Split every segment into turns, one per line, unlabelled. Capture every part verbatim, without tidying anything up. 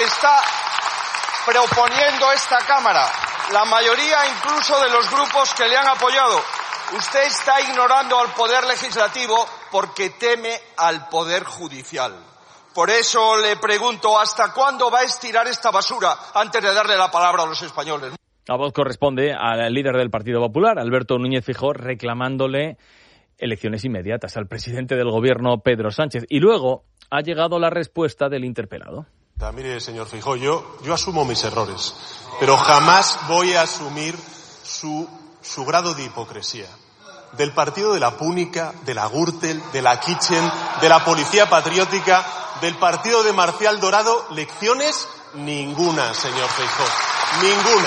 Está proponiendo esta Cámara, la mayoría incluso de los grupos que le han apoyado. Usted está ignorando al Poder Legislativo porque teme al Poder Judicial. Por eso le pregunto, ¿hasta cuándo va a estirar esta basura antes de darle la palabra a los españoles?
La voz corresponde al líder del Partido Popular, Alberto Núñez Feijóo, reclamándole elecciones inmediatas al presidente del Gobierno, Pedro Sánchez. Y luego ha llegado la respuesta del interpelado.
Mire, señor Feijóo, yo, yo asumo mis errores, pero jamás voy a asumir su, su grado de hipocresía. Del partido de la Púnica, de la Gürtel, de la Kitchen, de la Policía Patriótica, del partido de Marcial Dorado, lecciones ninguna, señor Feijóo, ninguna.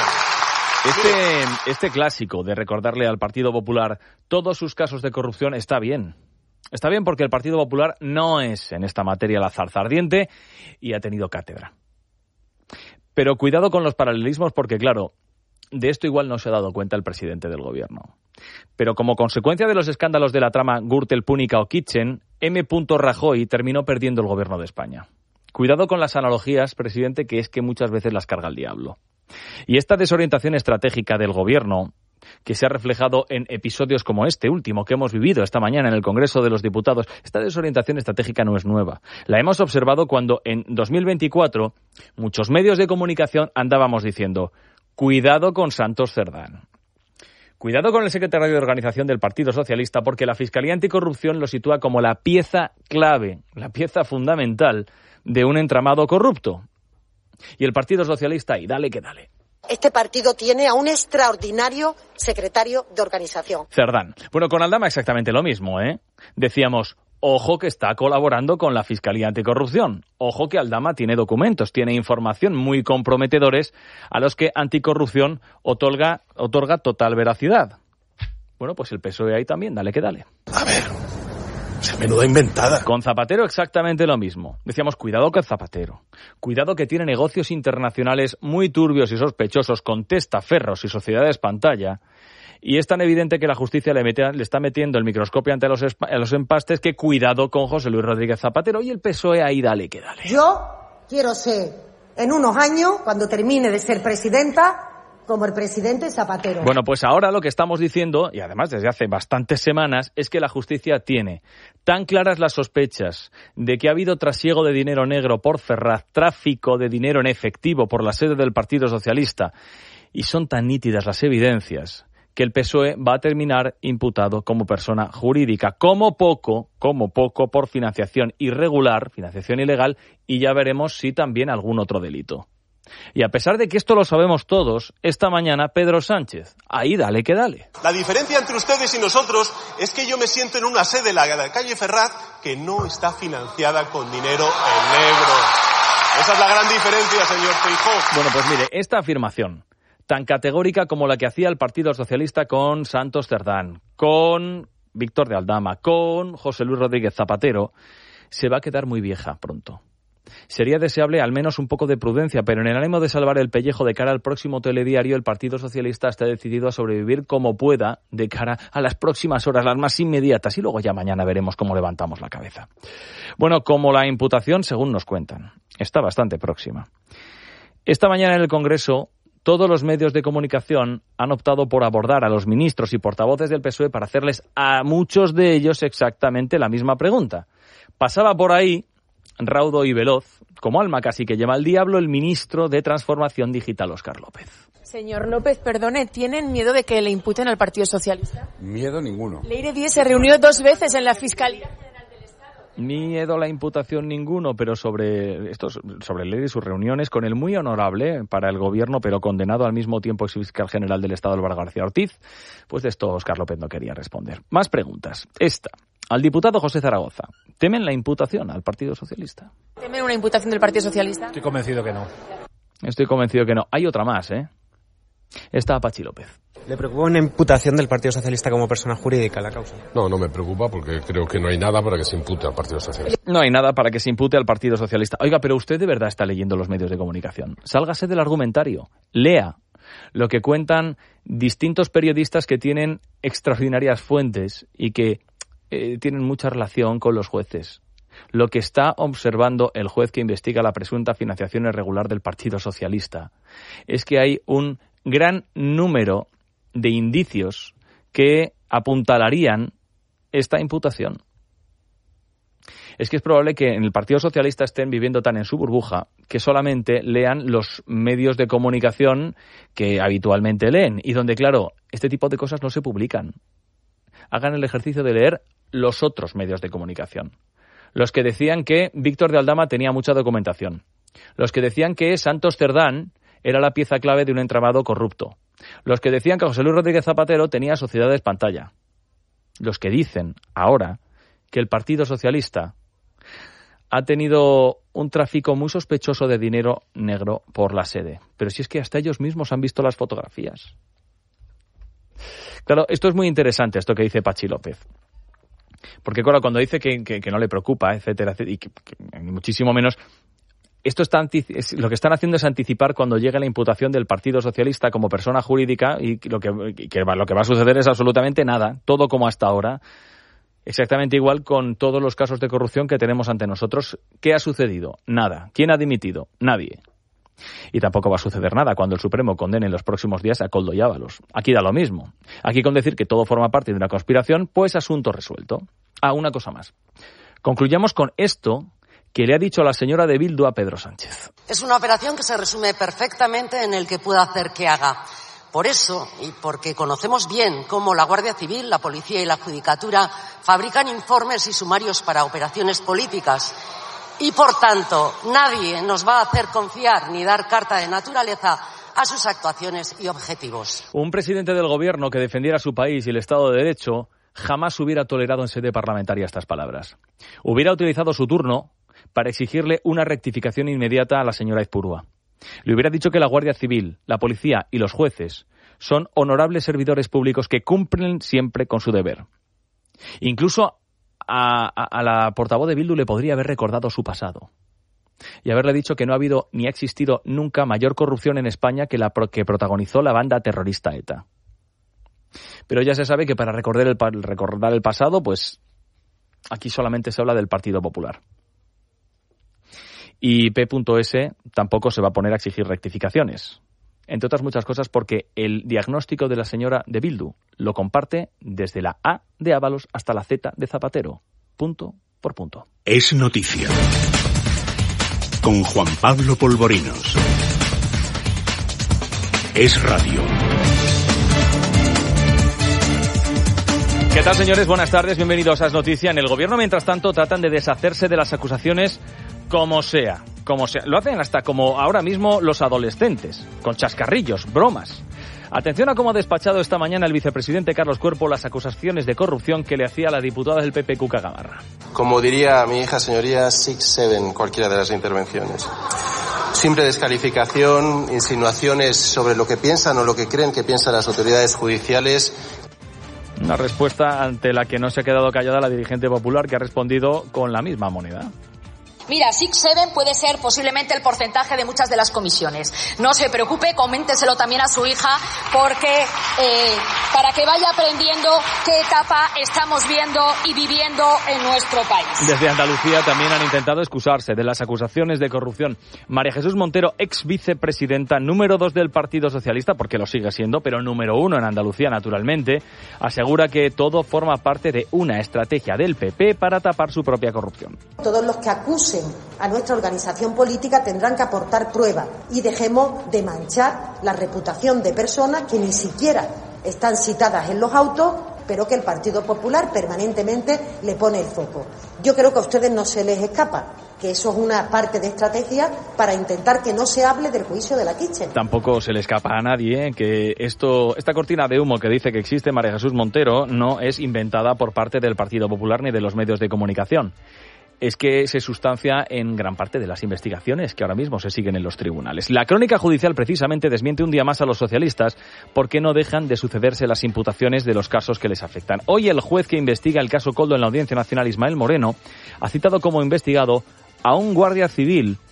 Este, este clásico de recordarle al Partido Popular todos sus casos de corrupción está bien. Está bien porque el Partido Popular no es en esta materia la zarza ardiente y ha tenido cátedra. Pero cuidado con los paralelismos porque, claro, de esto igual no se ha dado cuenta el presidente del Gobierno. Pero como consecuencia de los escándalos de la trama Gürtel, Púnica o Kitchen, M. Rajoy terminó perdiendo el Gobierno de España. Cuidado con las analogías, presidente, que es que muchas veces las carga el diablo. Y esta desorientación estratégica del Gobierno, que se ha reflejado en episodios como este último que hemos vivido esta mañana en el Congreso de los Diputados, esta desorientación estratégica no es nueva. La hemos observado cuando en dos mil veinticuatro muchos medios de comunicación andábamos diciendo cuidado con Santos Cerdán. Cuidado con el secretario de Organización del Partido Socialista porque la Fiscalía Anticorrupción lo sitúa como la pieza clave, la pieza fundamental de un entramado corrupto. Y el Partido Socialista, y dale que dale.
Este partido tiene a un extraordinario secretario de organización.
Cerdán. Bueno, con Aldama exactamente lo mismo, ¿eh? Decíamos, ojo que está colaborando con la Fiscalía Anticorrupción. Ojo que Aldama tiene documentos, tiene información muy comprometedores a los que Anticorrupción otorga, otorga total veracidad. Bueno, pues el P S O E ahí también, dale que dale.
A ver, se menuda inventada.
Con Zapatero exactamente lo mismo. Decíamos, cuidado con Zapatero. Cuidado que tiene negocios internacionales muy turbios y sospechosos con testaferros y sociedades pantalla. Y es tan evidente que la justicia le, mete, le está metiendo el microscopio ante los, a los empastes que cuidado con José Luis Rodríguez Zapatero. Y el P S O E ahí dale que dale.
Yo quiero ser, en unos años, cuando termine de ser presidenta, como el presidente Zapatero.
Bueno, pues ahora lo que estamos diciendo, y además desde hace bastantes semanas, es que la justicia tiene tan claras las sospechas de que ha habido trasiego de dinero negro por Ferraz, tráfico de dinero en efectivo por la sede del Partido Socialista, y son tan nítidas las evidencias que el P S O E va a terminar imputado como persona jurídica, como poco, como poco por financiación irregular, financiación ilegal, y ya veremos si también algún otro delito. Y a pesar de que esto lo sabemos todos, esta mañana Pedro Sánchez, ahí dale que dale.
La diferencia entre ustedes y nosotros es que yo me siento en una sede, la de la calle Ferraz, que no está financiada con dinero en negro. Esa es la gran diferencia, señor Feijóo.
Bueno, pues mire, esta afirmación, tan categórica como la que hacía el Partido Socialista con Santos Cerdán, con Víctor de Aldama, con José Luis Rodríguez Zapatero, se va a quedar muy vieja pronto. Sería deseable al menos un poco de prudencia, pero en el ánimo de salvar el pellejo de cara al próximo telediario, el Partido Socialista está decidido a sobrevivir como pueda de cara a las próximas horas, las más inmediatas, y luego ya mañana veremos cómo levantamos la cabeza. Bueno, como la imputación, según nos cuentan, está bastante próxima. Esta mañana en el Congreso, todos los medios de comunicación han optado por abordar a los ministros y portavoces del P S O E para hacerles a muchos de ellos exactamente la misma pregunta. Pasaba por ahí, raudo y veloz, como alma casi que lleva al diablo, el ministro de Transformación Digital, Óscar López.
Señor López, perdone, ¿tienen miedo de que le imputen al Partido Socialista?
Miedo ninguno.
Leire Díez se reunió dos veces en la Fiscalía General del Estado.
Miedo a la imputación ninguno, pero sobre esto, sobre Leire y sus reuniones con el muy honorable para el Gobierno, pero condenado al mismo tiempo exfiscal general del Estado, Álvaro García Ortiz, pues de esto Óscar López no quería responder. Más preguntas. Esta. Al diputado José Zaragoza, ¿temen la imputación al Partido Socialista?
¿Temen una imputación del Partido Socialista?
Estoy convencido que no.
Estoy convencido que no. Hay otra más, ¿eh? Está Pachi López.
¿Le preocupa una imputación del Partido Socialista como persona jurídica la causa?
No, no me preocupa porque creo que no hay nada para que se impute al Partido Socialista.
No hay nada para que se impute al Partido Socialista. Oiga, pero usted de verdad está leyendo los medios de comunicación. Sálgase del argumentario. Lea lo que cuentan distintos periodistas que tienen extraordinarias fuentes y que eh, tienen mucha relación con los jueces. lo que está observando el juez que investiga la presunta financiación irregular del Partido Socialista es que hay un gran número de indicios que apuntalarían esta imputación. Es que es probable que en el Partido Socialista estén viviendo tan en su burbuja que solamente lean los medios de comunicación que habitualmente leen y donde, claro, este tipo de cosas no se publican. Hagan el ejercicio de leer los otros medios de comunicación. Los que decían que Víctor de Aldama tenía mucha documentación. Los que decían que Santos Cerdán era la pieza clave de un entramado corrupto. Los que decían que José Luis Rodríguez Zapatero tenía sociedades pantalla. Los que dicen ahora que el Partido Socialista ha tenido un tráfico muy sospechoso de dinero negro por la sede. Pero si es que hasta ellos mismos han visto las fotografías. Claro, esto es muy interesante, esto que dice Pachi López. Porque, claro, cuando dice que, que, que no le preocupa, etcétera, etcétera, y que, que ni muchísimo menos, esto está es, lo que están haciendo es anticipar cuando llegue la imputación del Partido Socialista como persona jurídica y lo que, que va, lo que va a suceder es absolutamente nada, todo como hasta ahora. Exactamente igual con todos los casos de corrupción que tenemos ante nosotros. ¿Qué ha sucedido? Nada. ¿Quién ha dimitido? Nadie. Y tampoco va a suceder nada cuando el Supremo condene en los próximos días a Koldo y Ábalos. Aquí da lo mismo. Aquí con decir que todo forma parte de una conspiración, pues asunto resuelto. Ah, una cosa más. Concluyamos con esto que le ha dicho la señora de Bildu a Pedro Sánchez.
Es una operación que se resume perfectamente en el que pueda hacer que haga. Por eso, y porque conocemos bien cómo la Guardia Civil, la Policía y la Judicatura fabrican informes y sumarios para operaciones políticas, y por tanto nadie nos va a hacer confiar ni dar carta de naturaleza a sus actuaciones y objetivos.
Un presidente del gobierno que defendiera su país y el Estado de Derecho jamás hubiera tolerado en sede parlamentaria estas palabras. Hubiera utilizado su turno para exigirle una rectificación inmediata a la señora Aizpurua. Le hubiera dicho que la Guardia Civil, la Policía y los jueces son honorables servidores públicos que cumplen siempre con su deber. Incluso a, a, a la portavoz de Bildu le podría haber recordado su pasado y haberle dicho que no ha habido ni ha existido nunca mayor corrupción en España que la pro, que protagonizó la banda terrorista ETA. Pero ya se sabe que para recordar el, recordar el pasado, pues aquí solamente se habla del Partido Popular. Y P S tampoco se va a poner a exigir rectificaciones. Entre otras muchas cosas porque el diagnóstico de la señora de Bildu lo comparte desde la A de Ábalos hasta la Z de Zapatero. Punto por punto.
Es noticia. Con Juan Pablo Polvorinos. Es radio.
¿Qué tal, señores? Buenas tardes, bienvenidos a Es Noticia. En el gobierno, mientras tanto, tratan de deshacerse de las acusaciones como sea, como sea. Lo hacen hasta como ahora mismo los adolescentes, con chascarrillos, bromas. Atención a cómo ha despachado esta mañana el vicepresidente Carlos Cuerpo las acusaciones de corrupción que le hacía la diputada del P P, Cuca Gamarra.
Como diría mi hija, señoría, six, seven, cualquiera de las intervenciones. Simple descalificación, insinuaciones sobre lo que piensan o lo que creen que piensan las autoridades judiciales.
Una respuesta ante la que no se ha quedado callada la dirigente popular, que ha respondido con la misma moneda.
Mira, six, seven puede ser posiblemente el porcentaje de muchas de las comisiones. No se preocupe, coménteselo también a su hija, porque eh, para que vaya aprendiendo qué etapa estamos viendo y viviendo en nuestro país.
Desde Andalucía también han intentado excusarse de las acusaciones de corrupción. María Jesús Montero, ex vicepresidenta número dos del Partido Socialista, porque lo sigue siendo, pero número uno en Andalucía, naturalmente, asegura que todo forma parte de una estrategia del P P para tapar su propia corrupción.
Todos los que acusen a nuestra organización política tendrán que aportar pruebas y dejemos de manchar la reputación de personas que ni siquiera están citadas en los autos, pero que el Partido Popular permanentemente le pone el foco. Yo creo que a ustedes no se les escapa que eso es una parte de estrategia para intentar que no se hable del juicio de la Kitchen.
Tampoco se le escapa a nadie, ¿eh?, que esto, esta cortina de humo que dice que existe María Jesús Montero no es inventada por parte del Partido Popular ni de los medios de comunicación. Es que se sustancia en gran parte de las investigaciones que ahora mismo se siguen en los tribunales. La crónica judicial precisamente desmiente un día más a los socialistas porque no dejan de sucederse las imputaciones de los casos que les afectan. Hoy el juez que investiga el caso Koldo en la Audiencia Nacional, Ismael Moreno, ha citado como investigado a un guardia civil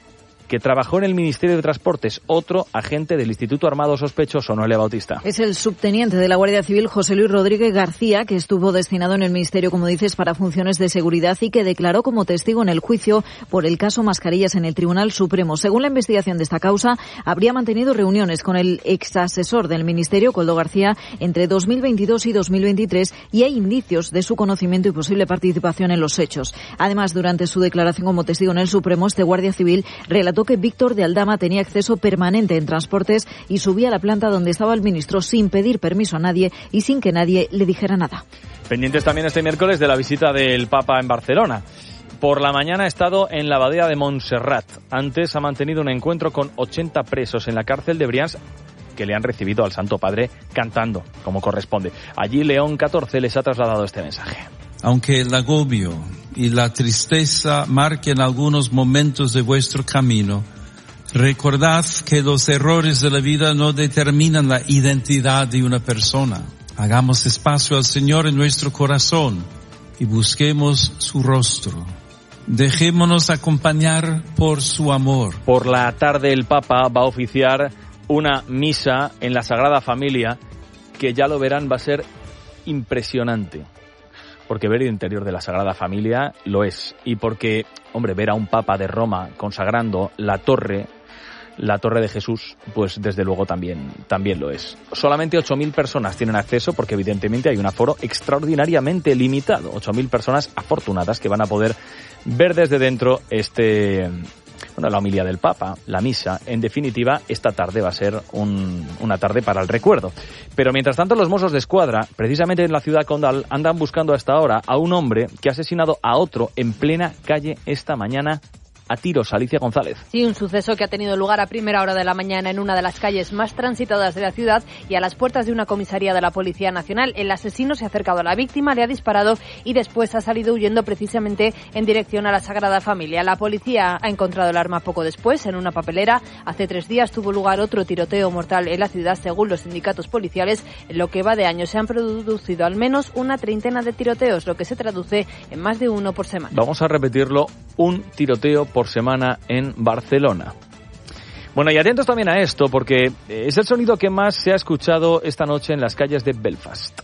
que trabajó en el Ministerio de Transportes, otro agente del Instituto Armado sospechoso, Noelia Bautista.
Es el subteniente de la Guardia Civil, José Luis Rodríguez García, que estuvo destinado en el Ministerio, como dices, para funciones de seguridad y que declaró como testigo en el juicio por el caso Mascarillas en el Tribunal Supremo. Según la investigación de esta causa, habría mantenido reuniones con el exasesor del Ministerio, Koldo García, entre dos mil veintidós y dos mil veintitrés, y hay indicios de su conocimiento y posible participación en los hechos. Además, durante su declaración como testigo en el Supremo, este Guardia Civil relató que Víctor de Aldama tenía acceso permanente en transportes y subía a la planta donde estaba el ministro sin pedir permiso a nadie y sin que nadie le dijera nada.
Pendientes también este miércoles de la visita del Papa en Barcelona. Por la mañana ha estado en la abadía de Montserrat. Antes ha mantenido un encuentro con ochenta presos en la cárcel de Brians, que le han recibido al Santo Padre cantando, como corresponde. Allí León catorce les ha trasladado este mensaje.
Aunque el agobio y la tristeza marquen algunos momentos de vuestro camino, recordad que los errores de la vida no determinan la identidad de una persona. Hagamos espacio al Señor en nuestro corazón y busquemos su rostro. Dejémonos acompañar por su amor.
Por la tarde el Papa va a oficiar una misa en la Sagrada Familia que, ya lo verán, va a ser impresionante. Porque ver el interior de la Sagrada Familia lo es. Y porque, hombre, ver a un Papa de Roma consagrando la torre, la Torre de Jesús, pues desde luego también, también lo es. Solamente ocho mil personas tienen acceso porque evidentemente hay un aforo extraordinariamente limitado. ocho mil personas afortunadas que van a poder ver desde dentro este... Bueno, la homilía del Papa, la misa. En definitiva, esta tarde va a ser un, una tarde para el recuerdo. Pero mientras tanto, los Mossos de Escuadra, precisamente en la ciudad condal, andan buscando hasta ahora a un hombre que ha asesinado a otro en plena calle esta mañana a tiros. Alicia González.
Sí, un suceso que ha tenido lugar a primera hora de la mañana en una de las calles más transitadas de la ciudad y a las puertas de una comisaría de la Policía Nacional. El asesino se ha acercado a la víctima, le ha disparado y después ha salido huyendo precisamente en dirección a la Sagrada Familia. La policía ha encontrado el arma poco después en una papelera. Hace tres días tuvo lugar otro tiroteo mortal en la ciudad, según los sindicatos policiales. En lo que va de año se han producido al menos una treintena de tiroteos, lo que se traduce en más de uno por semana.
Vamos a repetirlo, un tiroteo por semana en Barcelona. Bueno, y atentos también a esto, porque es el sonido que más se ha escuchado esta noche en las calles de Belfast.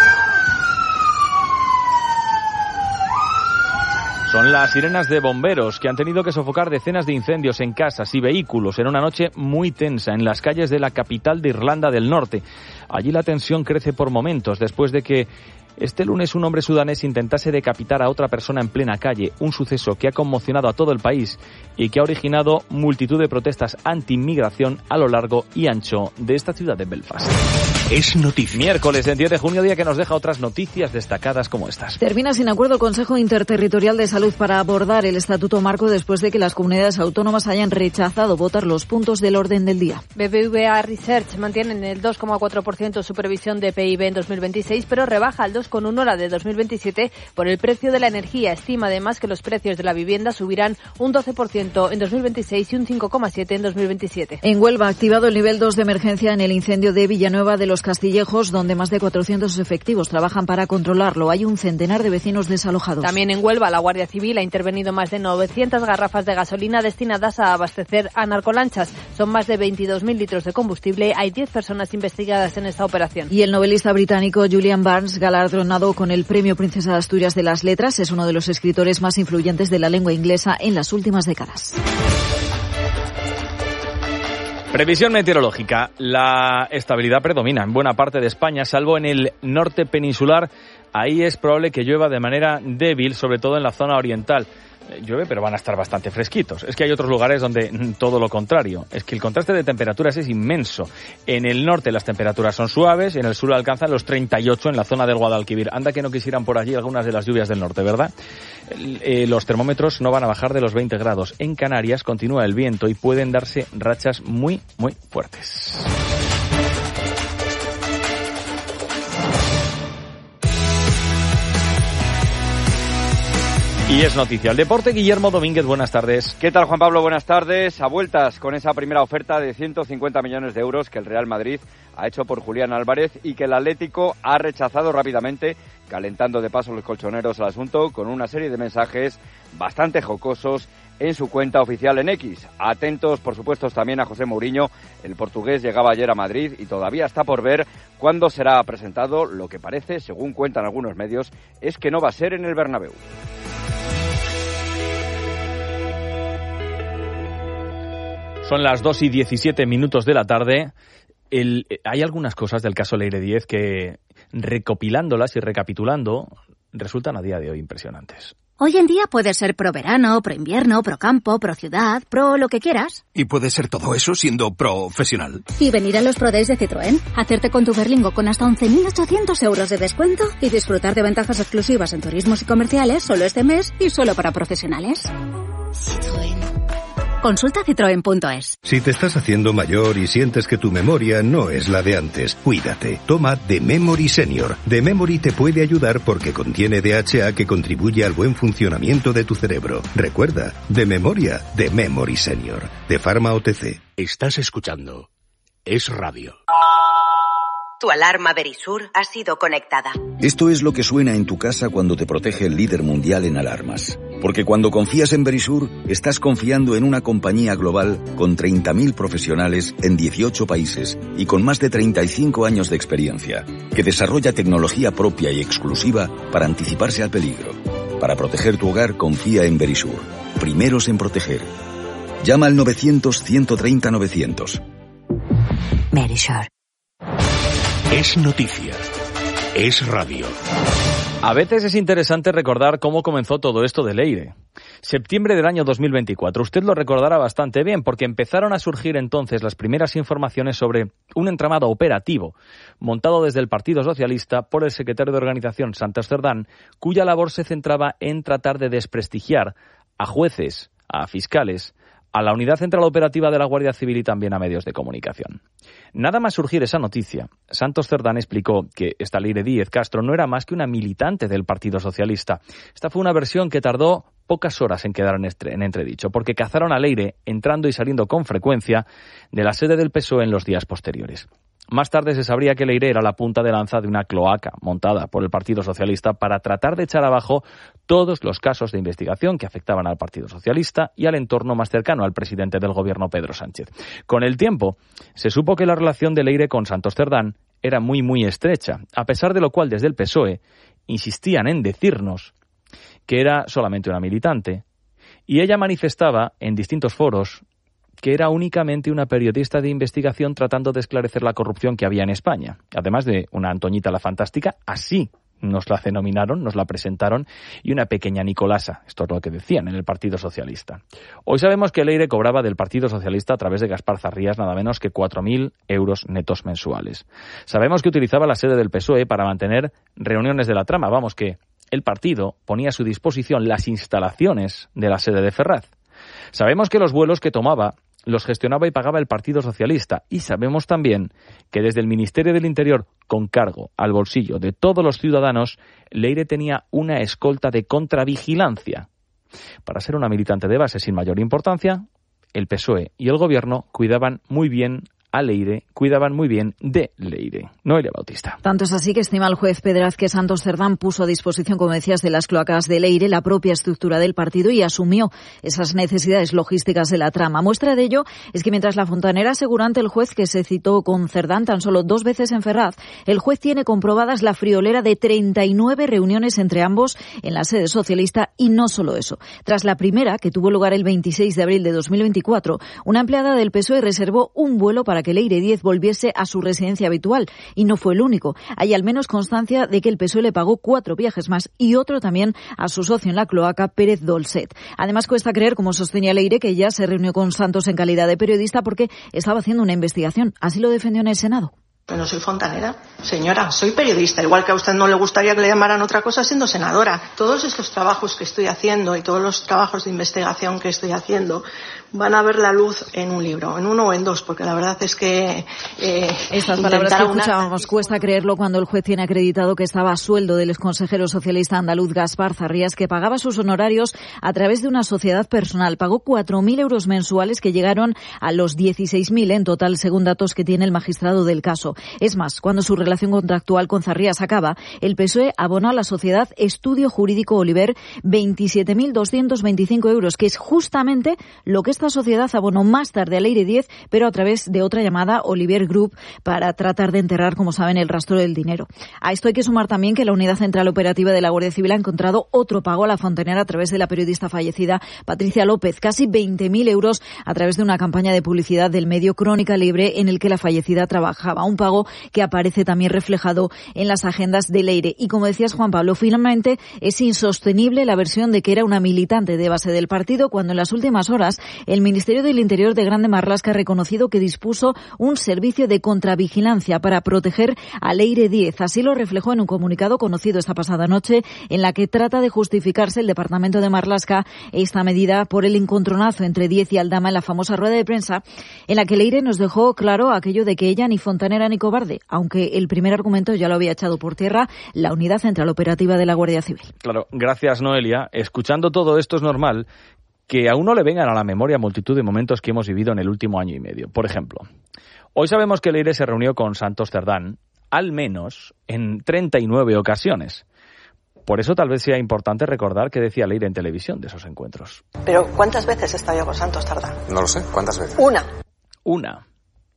Son las sirenas de bomberos que han tenido que sofocar decenas de incendios en casas y vehículos en una noche muy tensa en las calles de la capital de Irlanda del Norte. Allí la tensión crece por momentos después de que este lunes un hombre sudanés intentase decapitar a otra persona en plena calle, un suceso que ha conmocionado a todo el país y que ha originado multitud de protestas anti-inmigración a lo largo y ancho de esta ciudad de Belfast.
Es noticia.
Miércoles, diez de junio, día que nos deja otras noticias destacadas como estas.
Termina sin acuerdo el Consejo Interterritorial de Salud para abordar el Estatuto Marco después de que las comunidades autónomas hayan rechazado votar los puntos del orden del día.
B B V A Research mantiene en el dos coma cuatro por ciento su previsión de P I B en dos mil veintiséis, pero rebaja al dos coma uno por ciento la de dos mil veintisiete por el precio de la energía. Estima además que los precios de la vivienda subirán un doce por ciento en dos mil veintiséis y un cinco coma siete por ciento en dos mil veintisiete.
En Huelva ha activado el nivel dos de emergencia en el incendio de Villanueva de los Castillejos, donde más de cuatrocientos efectivos trabajan para controlarlo. Hay un centenar de vecinos desalojados.
También en Huelva la Guardia Civil ha intervenido más de novecientas garrafas de gasolina destinadas a abastecer a narcolanchas. Son más de veintidós mil litros de combustible. Hay diez personas investigadas en esta operación.
Y el novelista británico Julian Barnes, galardonado con el Premio Princesa de Asturias de las Letras, es uno de los escritores más influyentes de la lengua inglesa en las últimas décadas.
Previsión meteorológica. La estabilidad predomina en buena parte de España, salvo en el norte peninsular. Ahí es probable que llueva de manera débil, sobre todo en la zona oriental. Llueve, pero van a estar bastante fresquitos. Es que hay otros lugares donde todo lo contrario. Es que el contraste de temperaturas es inmenso. En el norte las temperaturas son suaves, en el sur alcanzan los treinta y ocho en la zona del Guadalquivir. Anda que no quisieran por allí algunas de las lluvias del norte, ¿verdad? Eh, los termómetros no van a bajar de los veinte grados. En Canarias continúa el viento y pueden darse rachas muy, muy fuertes. Y es noticia el deporte. Guillermo Domínguez, buenas tardes.
¿Qué tal, Juan Pablo? Buenas tardes. A vueltas con esa primera oferta de ciento cincuenta millones de euros que el Real Madrid ha hecho por Julián Álvarez y que el Atlético ha rechazado rápidamente, calentando de paso los colchoneros al asunto con una serie de mensajes bastante jocosos en su cuenta oficial en X. Atentos, por supuesto, también a José Mourinho. El portugués llegaba ayer a Madrid y todavía está por ver cuándo será presentado. Lo que parece, según cuentan algunos medios, es que no va a ser en el Bernabéu.
Son las dos y diecisiete minutos de la tarde. El, hay algunas cosas del caso Leire Díez que, recopilándolas y recapitulando, resultan a día de hoy impresionantes.
Hoy en día puedes ser pro verano, pro invierno, pro campo, pro ciudad, pro lo que quieras.
Y puedes ser todo eso siendo profesional.
Y venir a los Pro Days de Citroën, hacerte con tu Berlingo con hasta once mil ochocientos euros de descuento y disfrutar de ventajas exclusivas en turismos y comerciales solo este mes y solo para profesionales. Citroën. Consulta citroen punto es.
Si te estás haciendo mayor y sientes que tu memoria no es la de antes, cuídate. Toma The Memory Senior. The Memory te puede ayudar porque contiene D H A que contribuye al buen funcionamiento de tu cerebro. Recuerda, de memoria, The Memory Senior. De Pharma O T C. Estás escuchando Es Radio.
Tu alarma Verisur ha sido conectada.
Esto es lo que suena en tu casa cuando te protege el líder mundial en alarmas. Porque cuando confías en Verisur, estás confiando en una compañía global con treinta mil profesionales en dieciocho países y con más de treinta y cinco años de experiencia, que desarrolla tecnología propia y exclusiva para anticiparse al peligro. Para proteger tu hogar, confía en Verisur. Primeros en proteger. Llama al novecientos, ciento treinta, novecientos.
Verisur.
Es noticia. Es radio.
A veces es interesante recordar cómo comenzó todo esto de Leire. Septiembre del año dos mil veinticuatro. Usted lo recordará bastante bien porque empezaron a surgir entonces las primeras informaciones sobre un entramado operativo montado desde el Partido Socialista por el secretario de organización Santos Cerdán, cuya labor se centraba en tratar de desprestigiar a jueces, a fiscales, a la Unidad Central Operativa de la Guardia Civil y también a medios de comunicación. Nada más surgir esa noticia, Santos Cerdán explicó que esta Leire Díez Castro no era más que una militante del Partido Socialista. Esta fue una versión que tardó pocas horas en quedar en, estre- en entredicho, porque cazaron a Leire entrando y saliendo con frecuencia de la sede del P S O E en los días posteriores. Más tarde se sabría que Leire era la punta de lanza de una cloaca montada por el Partido Socialista para tratar de echar abajo todos los casos de investigación que afectaban al Partido Socialista y al entorno más cercano al presidente del gobierno, Pedro Sánchez. Con el tiempo, se supo que la relación de Leire con Santos Cerdán era muy, muy estrecha, a pesar de lo cual desde el P S O E insistían en decirnos que era solamente una militante, y ella manifestaba en distintos foros que era únicamente una periodista de investigación tratando de esclarecer la corrupción que había en España. Además de una Antoñita la Fantástica, así nos la denominaron, nos la presentaron, y una pequeña Nicolasa, esto es lo que decían en el Partido Socialista. Hoy sabemos que Leire cobraba del Partido Socialista a través de Gaspar Zarrías nada menos que cuatro mil euros netos mensuales. Sabemos que utilizaba la sede del P S O E para mantener reuniones de la trama, vamos que el partido ponía a su disposición las instalaciones de la sede de Ferraz. Sabemos que los vuelos que tomaba los gestionaba y pagaba el Partido Socialista. Y sabemos también que desde el Ministerio del Interior, con cargo al bolsillo de todos los ciudadanos, Leire tenía una escolta de contravigilancia. Para ser una militante de base sin mayor importancia, el P S O E y el Gobierno cuidaban muy bien a Leire, cuidaban muy bien de Leire. Noelia Bautista.
Tanto es así que estima el juez Pedraz que Santos Cerdán puso a disposición, como decías, de las cloacas de Leire la propia estructura del partido y asumió esas necesidades logísticas de la trama. Muestra de ello es que mientras la fontanera asegura ante el juez que se citó con Cerdán tan solo dos veces en Ferraz, el juez tiene comprobadas la friolera de treinta y nueve reuniones entre ambos en la sede socialista y no solo eso. Tras la primera, que tuvo lugar el veintiséis de abril de dos mil veinticuatro, una empleada del P S O E reservó un vuelo para que Leire Díez volviese a su residencia habitual. Y no fue el único. Hay al menos constancia de que el P S O E le pagó cuatro viajes más y otro también a su socio en la cloaca, Pérez Dolcet. Además, cuesta creer, como sostenía Leire, que ella se reunió con Santos en calidad de periodista porque estaba haciendo una investigación. Así lo defendió en el Senado.
No soy fontanera, señora, soy periodista, igual que a usted no le gustaría que le llamaran otra cosa siendo senadora. Todos estos trabajos que estoy haciendo y todos los trabajos de investigación que estoy haciendo, van a ver la luz en un libro, en uno o en dos, porque la verdad es que... Eh,
Estas palabras que escuchábamos, una... cuesta creerlo cuando el juez tiene acreditado que estaba a sueldo del exconsejero socialista andaluz Gaspar Zarrías, que pagaba sus honorarios a través de una sociedad personal. Pagó cuatro mil euros mensuales que llegaron a los dieciséis mil en total, según datos que tiene el magistrado del caso. Es más, cuando su relación contractual con Zarrías acaba, el P S O E abonó a la sociedad Estudio Jurídico Oliver veintisiete mil doscientos veinticinco euros, que es justamente lo que esta sociedad abonó más tarde a Leire diez, pero a través de otra llamada Oliver Group, para tratar de enterrar, como saben, el rastro del dinero. A esto hay que sumar también que la Unidad Central Operativa de la Guardia Civil ha encontrado otro pago a la fontanera a través de la periodista fallecida Patricia López, casi veinte mil euros a través de una campaña de publicidad del medio Crónica Libre en el que la fallecida trabajaba. Un pago que aparece también reflejado en las agendas de Leire. Y como decías, Juan Pablo, finalmente es insostenible la versión de que era una militante de base del partido, cuando en las últimas horas el Ministerio del Interior de Grande Marlaska ha reconocido que dispuso un servicio de contravigilancia para proteger a Leire diez. Así lo reflejó en un comunicado conocido esta pasada noche, en la que trata de justificarse el Departamento de Marlaska esta medida por el encontronazo entre Diez y Aldama en la famosa rueda de prensa, en la que Leire nos dejó claro aquello de que ella ni fontanera ni cobarde, aunque el primer argumento ya lo había echado por tierra la Unidad Central Operativa de la Guardia Civil.
Claro, gracias Noelia. Escuchando todo esto es normal que a uno le vengan a la memoria multitud de momentos que hemos vivido en el último año y medio. Por ejemplo, hoy sabemos que Leire se reunió con Santos Cerdán al menos en treinta y nueve ocasiones. Por eso tal vez sea importante recordar qué decía Leire en televisión de esos encuentros.
Pero ¿cuántas veces he estado yo con Santos Cerdán?
No lo sé, ¿cuántas veces?
Una.
Una.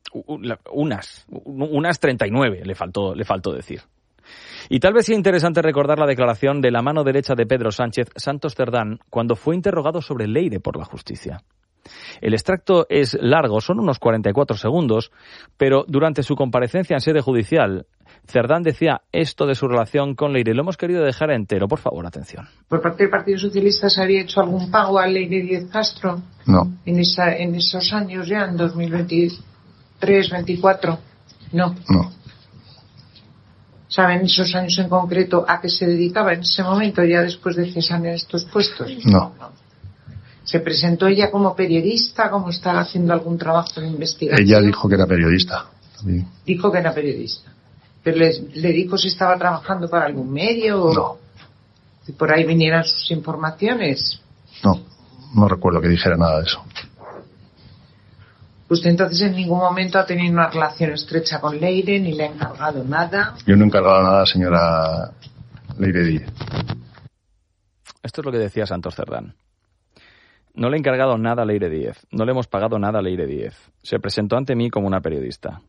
Unas. Unas treinta y nueve, le faltó, le faltó decir. Y tal vez sea interesante recordar la declaración de la mano derecha de Pedro Sánchez, Santos Cerdán, cuando fue interrogado sobre Leire por la justicia. El extracto es largo, son unos cuarenta y cuatro segundos, pero durante su comparecencia en sede judicial, Cerdán decía esto de su relación con Leire. Lo hemos querido dejar entero, por favor, atención.
¿Por parte del Partido Socialista se había hecho algún pago a Leire diez Castro?
No.
En, esa, en esos años ya, en dos mil veintitrés, veinticuatro, no.
No.
¿Saben esos años en concreto a qué se dedicaba en ese momento, ya después de cesar en estos puestos?
No.
¿Se presentó ella como periodista, como estaba haciendo algún trabajo de investigación?
Ella dijo que era periodista. También.
Dijo que era periodista. ¿Pero le, le dijo si estaba trabajando para algún medio? O
no.
Si por ahí vinieran sus informaciones.
No, no recuerdo que dijera nada de eso.
Usted entonces en ningún momento ha tenido una relación estrecha con Leire, ni le ha encargado nada.
Yo no he encargado nada, señora Leire Díez.
Esto es lo que decía Santos Cerdán. No le he encargado nada a Leire Díez. No le hemos pagado nada a Leire Díez. Se presentó ante mí como una periodista.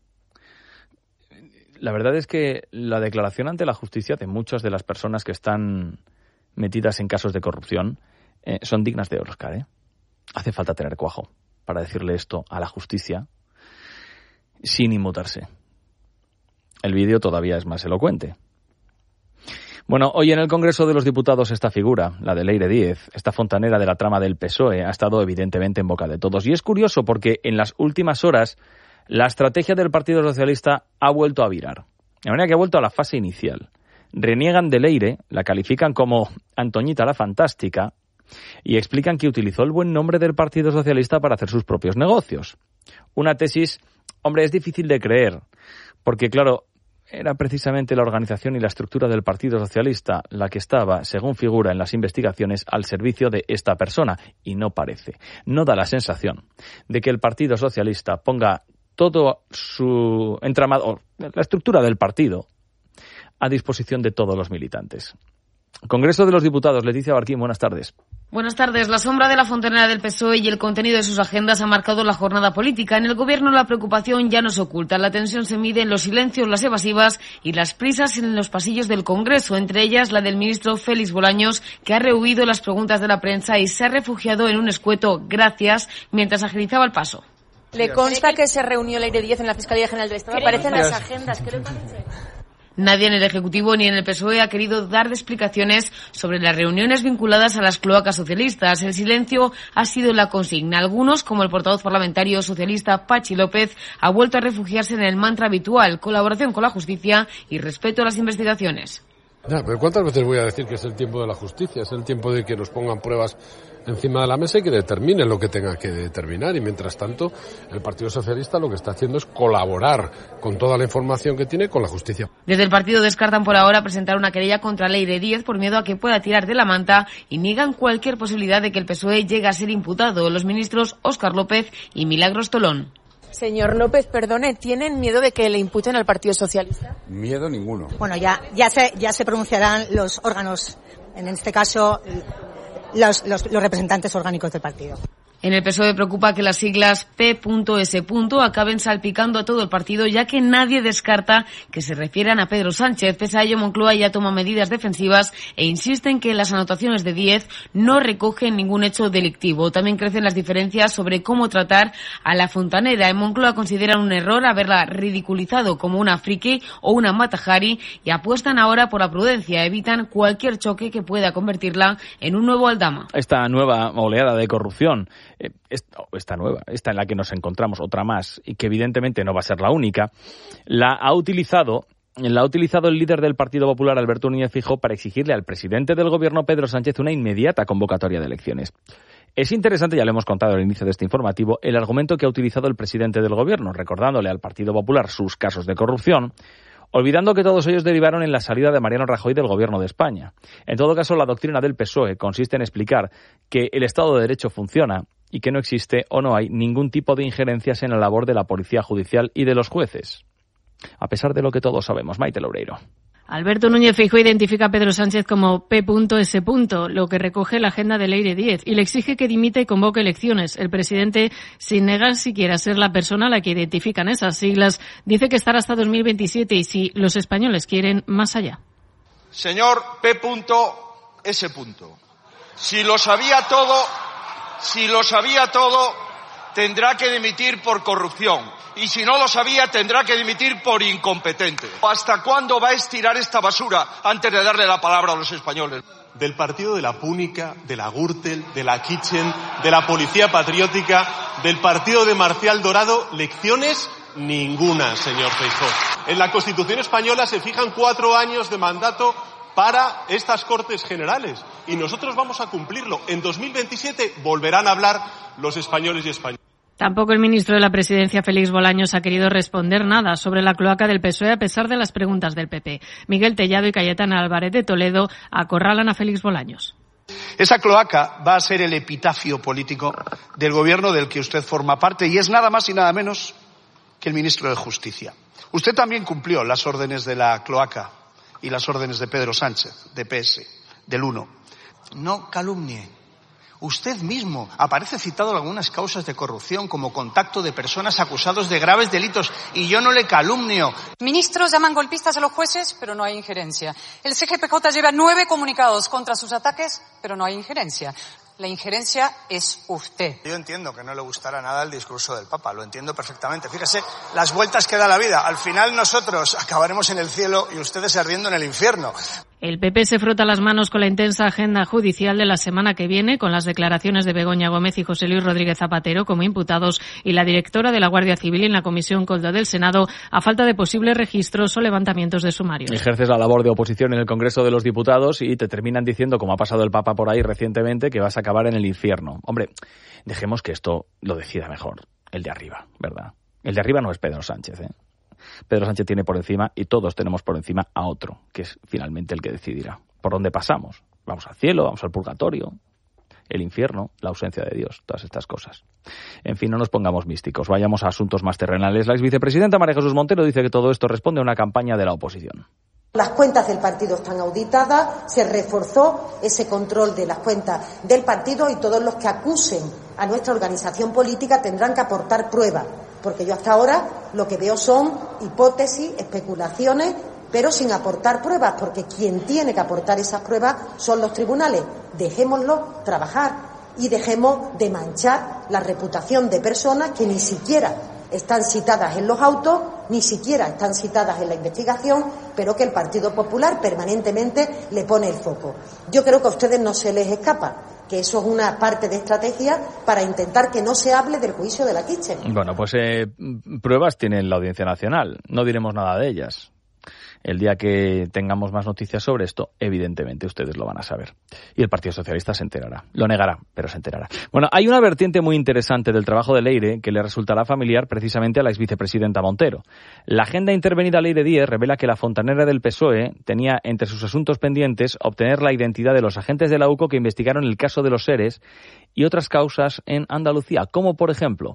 La verdad es que la declaración ante la justicia de muchas de las personas que están metidas en casos de corrupción eh, son dignas de Oscar, ¿eh? Hace falta tener cuajo para decirle esto a la justicia sin inmutarse. El vídeo todavía es más elocuente. Bueno, hoy en el Congreso de los Diputados esta figura, la de Leire Díez, esta fontanera de la trama del P S O E, ha estado evidentemente en boca de todos. Y es curioso porque en las últimas horas la estrategia del Partido Socialista ha vuelto a virar. De manera que ha vuelto a la fase inicial. Reniegan de Leire, la califican como Antoñita la Fantástica, y explican que utilizó el buen nombre del Partido Socialista para hacer sus propios negocios. Una tesis, hombre, es difícil de creer, porque claro, era precisamente la organización y la estructura del Partido Socialista la que estaba, según figura en las investigaciones, al servicio de esta persona, y no parece, no da la sensación de que el Partido Socialista ponga todo su entramado, la estructura del partido, a disposición de todos los militantes. Congreso de los Diputados, Leticia Barquín, buenas tardes.
Buenas tardes. La sombra de la fontanera del P S O E y el contenido de sus agendas ha marcado la jornada política. En el Gobierno la preocupación ya no se oculta. La tensión se mide en los silencios, las evasivas y las prisas en los pasillos del Congreso, entre ellas la del ministro Félix Bolaños, que ha rehuido las preguntas de la prensa y se ha refugiado en un escueto gracias mientras agilizaba el paso.
¿Le consta que se reunió Leire Díez en la Fiscalía General del Estado? Aparecen las agendas. ¿Qué le parece?
Nadie en el Ejecutivo ni en el P S O E ha querido dar explicaciones sobre las reuniones vinculadas a las cloacas socialistas. El silencio ha sido la consigna. Algunos, como el portavoz parlamentario socialista Pachi López, ha vuelto a refugiarse en el mantra habitual: colaboración con la justicia y respeto a las investigaciones.
Ya, pero ¿cuántas veces voy a decir que es el tiempo de la justicia? Es el tiempo de que nos pongan pruebas encima de la mesa y que determine lo que tenga que determinar. Y mientras tanto, el Partido Socialista lo que está haciendo es colaborar con toda la información que tiene con la justicia.
Desde el partido descartan por ahora presentar una querella contra Leire Díez por miedo a que pueda tirar de la manta y niegan cualquier posibilidad de que el P S O E llegue a ser imputado. Los ministros Óscar López y Milagros Tolón.
Señor López, perdone, ¿tienen miedo de que le imputen al Partido Socialista?
Miedo ninguno.
Bueno, ya, ya, se, ya se pronunciarán los órganos, en este caso, los, los, los representantes orgánicos del partido.
En el P S O E preocupa que las siglas P S acaben salpicando a todo el partido, ya que nadie descarta que se refieran a Pedro Sánchez. Pese a ello, Moncloa ya toma medidas defensivas e insiste en que las anotaciones de Díez no recogen ningún hecho delictivo. También crecen las diferencias sobre cómo tratar a la fontanera. En Moncloa consideran un error haberla ridiculizado como una friki o una matajari y apuestan ahora por la prudencia. Evitan cualquier choque que pueda convertirla en un nuevo Aldama.
Esta nueva oleada de corrupción, eh, esta, esta nueva, esta en la que nos encontramos, otra más, y que evidentemente no va a ser la única, la ha utilizado La ha utilizado el líder del Partido Popular, Alberto Núñez Feijóo, para exigirle al presidente del Gobierno, Pedro Sánchez, una inmediata convocatoria de elecciones. Es interesante, ya lo hemos contado al inicio de este informativo, el argumento que ha utilizado el presidente del Gobierno, recordándole al Partido Popular sus casos de corrupción, olvidando que todos ellos derivaron en la salida de Mariano Rajoy del Gobierno de España. En todo caso, la doctrina del P S O E consiste en explicar que el Estado de Derecho funciona y que no existe o no hay ningún tipo de injerencias en la labor de la Policía Judicial y de los jueces. A pesar de lo que todos sabemos. Maite Loureiro.
Alberto Núñez Feijóo identifica a Pedro Sánchez como P S, lo que recoge la agenda de Leire Díez, y le exige que dimita y convoque elecciones. El presidente, sin negar siquiera ser la persona a la que identifican esas siglas, dice que estará hasta dos mil veintisiete y, si los españoles quieren, más allá.
Señor P S, si lo sabía todo, si lo sabía todo, tendrá que dimitir por corrupción. Y si no lo sabía, tendrá que dimitir por incompetente. ¿Hasta cuándo va a estirar esta basura antes de darle la palabra a los españoles?
Del partido de la Púnica, de la Gürtel, de la Kitchen, de la Policía Patriótica, del partido de Marcial Dorado, lecciones ninguna, señor Feijóo. En la Constitución española se fijan cuatro años de mandato para estas Cortes Generales y nosotros vamos a cumplirlo. En dos mil veintisiete volverán a hablar los españoles y españolas.
Tampoco el ministro de la Presidencia, Félix Bolaños, ha querido responder nada sobre la cloaca del P S O E a pesar de las preguntas del P P. Miguel Tellado y Cayetana Álvarez de Toledo acorralan a Félix Bolaños.
Esa cloaca va a ser el epitafio político del gobierno del que usted forma parte y es nada más y nada menos que el ministro de Justicia. Usted también cumplió las órdenes de la cloaca y las órdenes de Pedro Sánchez, de P S, del uno. No calumnie. Usted mismo aparece citado en algunas causas de corrupción como contacto de personas acusados de graves delitos y yo no le calumnio.
Ministros llaman golpistas a los jueces, pero no hay injerencia. El C G P J lleva nueve comunicados contra sus ataques, pero no hay injerencia. La injerencia es usted.
Yo entiendo que no le gustará nada el discurso del Papa, lo entiendo perfectamente. Fíjese las vueltas que da la vida. Al final nosotros acabaremos en el cielo y ustedes ardiendo en el infierno.
El P P se frota las manos con la intensa agenda judicial de la semana que viene, con las declaraciones de Begoña Gómez y José Luis Rodríguez Zapatero como imputados y la directora de la Guardia Civil en la Comisión Coldo del Senado, a falta de posibles registros o levantamientos de sumarios.
Ejerces la labor de oposición en el Congreso de los Diputados y te terminan diciendo, como ha pasado el Papa por ahí recientemente, que vas a acabar en el infierno. Hombre, dejemos que esto lo decida mejor el de arriba, ¿verdad? El de arriba no es Pedro Sánchez, ¿eh? Pedro Sánchez tiene por encima, y todos tenemos por encima, a otro, que es finalmente el que decidirá por dónde pasamos. Vamos al cielo, vamos al purgatorio, el infierno, la ausencia de Dios, todas estas cosas. En fin, no nos pongamos místicos, vayamos a asuntos más terrenales. La exvicepresidenta María Jesús Montero dice que todo esto responde a una campaña de la oposición.
Las cuentas del partido están auditadas, se reforzó ese control de las cuentas del partido y todos los que acusen a nuestra organización política tendrán que aportar pruebas, porque yo hasta ahora lo que veo son hipótesis, especulaciones, pero sin aportar pruebas, porque quien tiene que aportar esas pruebas son los tribunales. Dejémoslo trabajar y dejemos de manchar la reputación de personas que ni siquiera están citadas en los autos, ni siquiera están citadas en la investigación, pero que el Partido Popular permanentemente le pone el foco. Yo creo que a ustedes no se les escapa que eso es una parte de estrategia para intentar que no se hable del juicio de la Kitchen.
Bueno, pues eh, pruebas tiene la Audiencia Nacional, no diremos nada de ellas. El día que tengamos más noticias sobre esto, evidentemente ustedes lo van a saber. Y el Partido Socialista se enterará. Lo negará, pero se enterará. Bueno, hay una vertiente muy interesante del trabajo de Leire que le resultará familiar precisamente a la exvicepresidenta Montero. La agenda intervenida Leire Díez revela que la fontanera del P S O E tenía entre sus asuntos pendientes obtener la identidad de los agentes de la U C O que investigaron el caso de los ERES y otras causas en Andalucía, como por ejemplo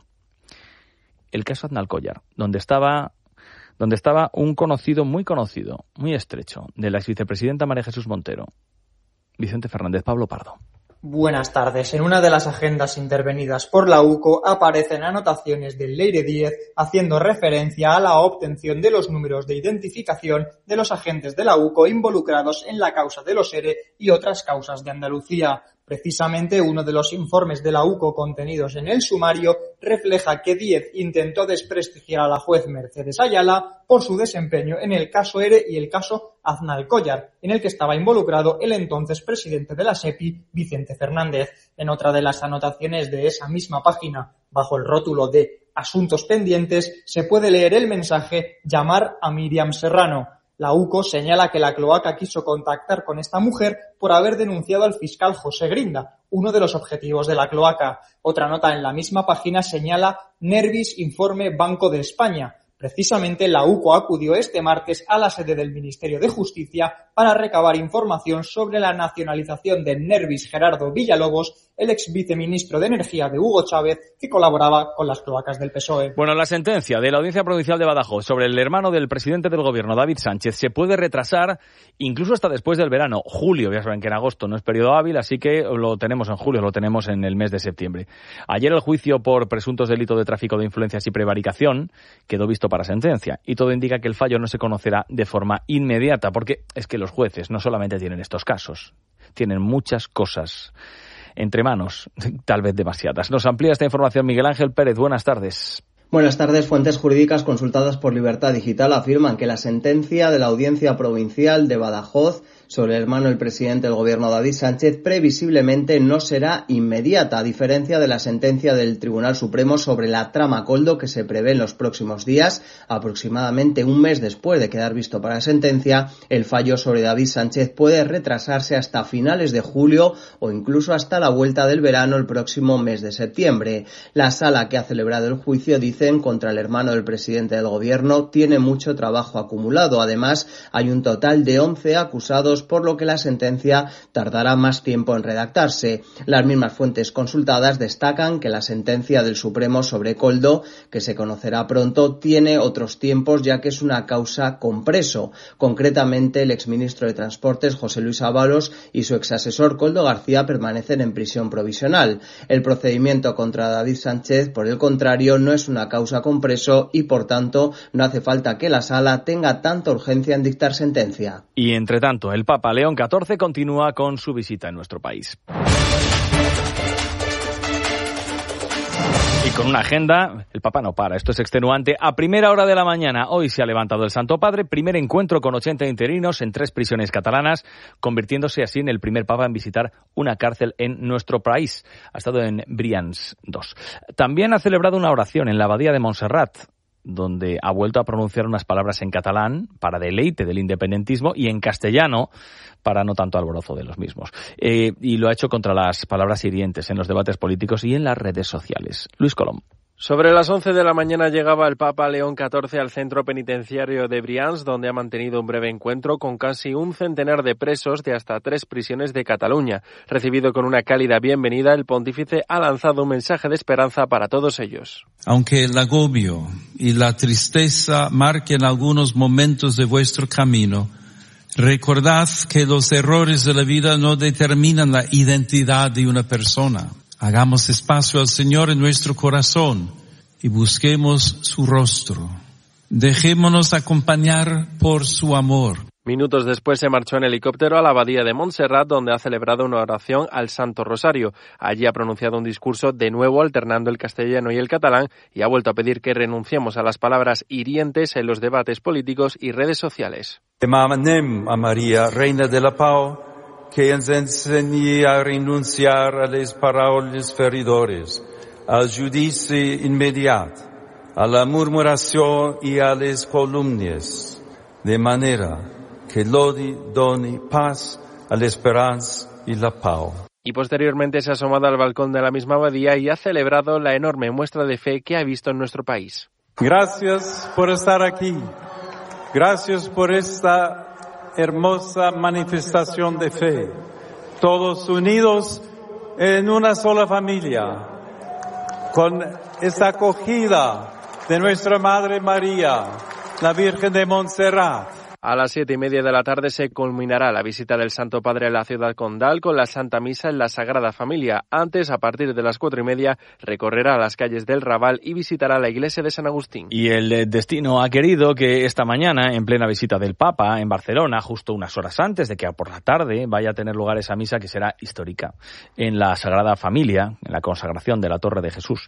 el caso Aznalcóllar, donde estaba... donde estaba un conocido, muy conocido, muy estrecho, de la exvicepresidenta María Jesús Montero, Vicente Fernández. Pablo Pardo.
Buenas tardes. En una de las agendas intervenidas por la U C O aparecen anotaciones de Leire Díez haciendo referencia a la obtención de los números de identificación de los agentes de la U C O involucrados en la causa de los ERE y otras causas de Andalucía. Precisamente uno de los informes de la U C O contenidos en el sumario refleja que Díez intentó desprestigiar a la juez Mercedes Ayala por su desempeño en el caso ERE y el caso Aznalcóllar, en el que estaba involucrado el entonces presidente de la SEPI, Vicente Fernández. En otra de las anotaciones de esa misma página, bajo el rótulo de Asuntos pendientes, se puede leer el mensaje «Llamar a Miriam Serrano». La U C O señala que la cloaca quiso contactar con esta mujer por haber denunciado al fiscal José Grinda, uno de los objetivos de la cloaca. Otra nota en la misma página señala Nervis Informe Banco de España. Precisamente la U C O acudió este martes a la sede del Ministerio de Justicia para recabar información sobre la nacionalización de Nervis Gerardo Villalobos, el ex viceministro de Energía de Hugo Chávez, que colaboraba con las cloacas del P S O E.
Bueno, la sentencia de la Audiencia Provincial de Badajoz sobre el hermano del presidente del Gobierno, David Sánchez, se puede retrasar incluso hasta después del verano. Julio, ya saben que en agosto no es periodo hábil, así que lo tenemos en julio, lo tenemos en el mes de septiembre. Ayer el juicio por presuntos delitos de tráfico de influencias y prevaricación quedó visto para sentencia, y todo indica que el fallo no se conocerá de forma inmediata, porque es que los jueces no solamente tienen estos casos, tienen muchas cosas entre manos, tal vez demasiadas. Nos amplía esta información Miguel Ángel Pérez. Buenas tardes.
Buenas tardes. Fuentes jurídicas consultadas por Libertad Digital afirman que la sentencia de la Audiencia Provincial de Badajoz sobre el hermano del presidente del Gobierno, David Sánchez, previsiblemente no será inmediata, a diferencia de la sentencia del Tribunal Supremo sobre la trama Coldo, que se prevé en los próximos días. Aproximadamente un mes después de quedar visto para la sentencia, el fallo sobre David Sánchez puede retrasarse hasta finales de julio o incluso hasta la vuelta del verano el próximo mes de septiembre. La sala que ha celebrado el juicio, dicen, contra el hermano del presidente del Gobierno, tiene mucho trabajo acumulado. Además, hay un total de once acusados, por lo que la sentencia tardará más tiempo en redactarse. Las mismas fuentes consultadas destacan que la sentencia del Supremo sobre Coldo, que se conocerá pronto, tiene otros tiempos, ya que es una causa con preso. Concretamente, el exministro de Transportes, José Luis Ábalos, y su exasesor, Koldo García, permanecen en prisión provisional. El procedimiento contra David Sánchez, por el contrario, no es una causa con preso y, por tanto, no hace falta que la sala tenga tanta urgencia en dictar sentencia.
Y, entre tanto, el Papa León catorce continúa con su visita en nuestro país. Y con una agenda, el Papa no para, esto es extenuante. A primera hora de la mañana, hoy se ha levantado el Santo Padre, primer encuentro con ochenta interinos en tres prisiones catalanas, convirtiéndose así en el primer Papa en visitar una cárcel en nuestro país. Ha estado en Brians dos. También ha celebrado una oración en la abadía de Montserrat, donde ha vuelto a pronunciar unas palabras en catalán para deleite del independentismo y en castellano para no tanto alborozo de los mismos. Eh, y lo ha hecho contra las palabras hirientes en los debates políticos y en las redes sociales. Luis Colom.
Sobre las once de la mañana llegaba el Papa León catorce al centro penitenciario de Brians, donde ha mantenido un breve encuentro con casi un centenar de presos de hasta tres prisiones de Cataluña. Recibido con una cálida bienvenida, el pontífice ha lanzado un mensaje de esperanza para todos ellos.
Aunque el agobio y la tristeza marquen algunos momentos de vuestro camino, recordad que los errores de la vida no determinan la identidad de una persona. Hagamos espacio al Señor en nuestro corazón y busquemos su rostro. Dejémonos acompañar por su amor.
Minutos después se marchó en helicóptero a la abadía de Montserrat, donde ha celebrado una oración al Santo Rosario. Allí ha pronunciado un discurso de nuevo alternando el castellano y el catalán y ha vuelto a pedir que renunciemos a las palabras hirientes en los debates políticos y redes sociales.
Demanem a María, Reina de la Pau, que ens ensenyi a renunciar a les paraules feridores, al judici immediat, a la murmuració i a les calúmnies. de manera que Lodi doni paz a la esperanza y la paz.
Y posteriormente se ha asomado al balcón de la misma abadía y ha celebrado la enorme muestra de fe que ha visto en nuestro país.
Gracias por estar aquí. Gracias por esta hermosa manifestación de fe. Todos unidos en una sola familia, con esta acogida de nuestra Madre María, la Virgen de Montserrat.
A las siete y media de la tarde se culminará la visita del Santo Padre a la ciudad condal con la Santa Misa en la Sagrada Familia. Antes, a partir de las cuatro y media, recorrerá las calles del Raval y visitará la iglesia de San Agustín.
Y el destino ha querido que esta mañana, en plena visita del Papa en Barcelona, justo unas horas antes de que por la tarde vaya a tener lugar esa misa que será histórica en la Sagrada Familia, en la consagración de la Torre de Jesús.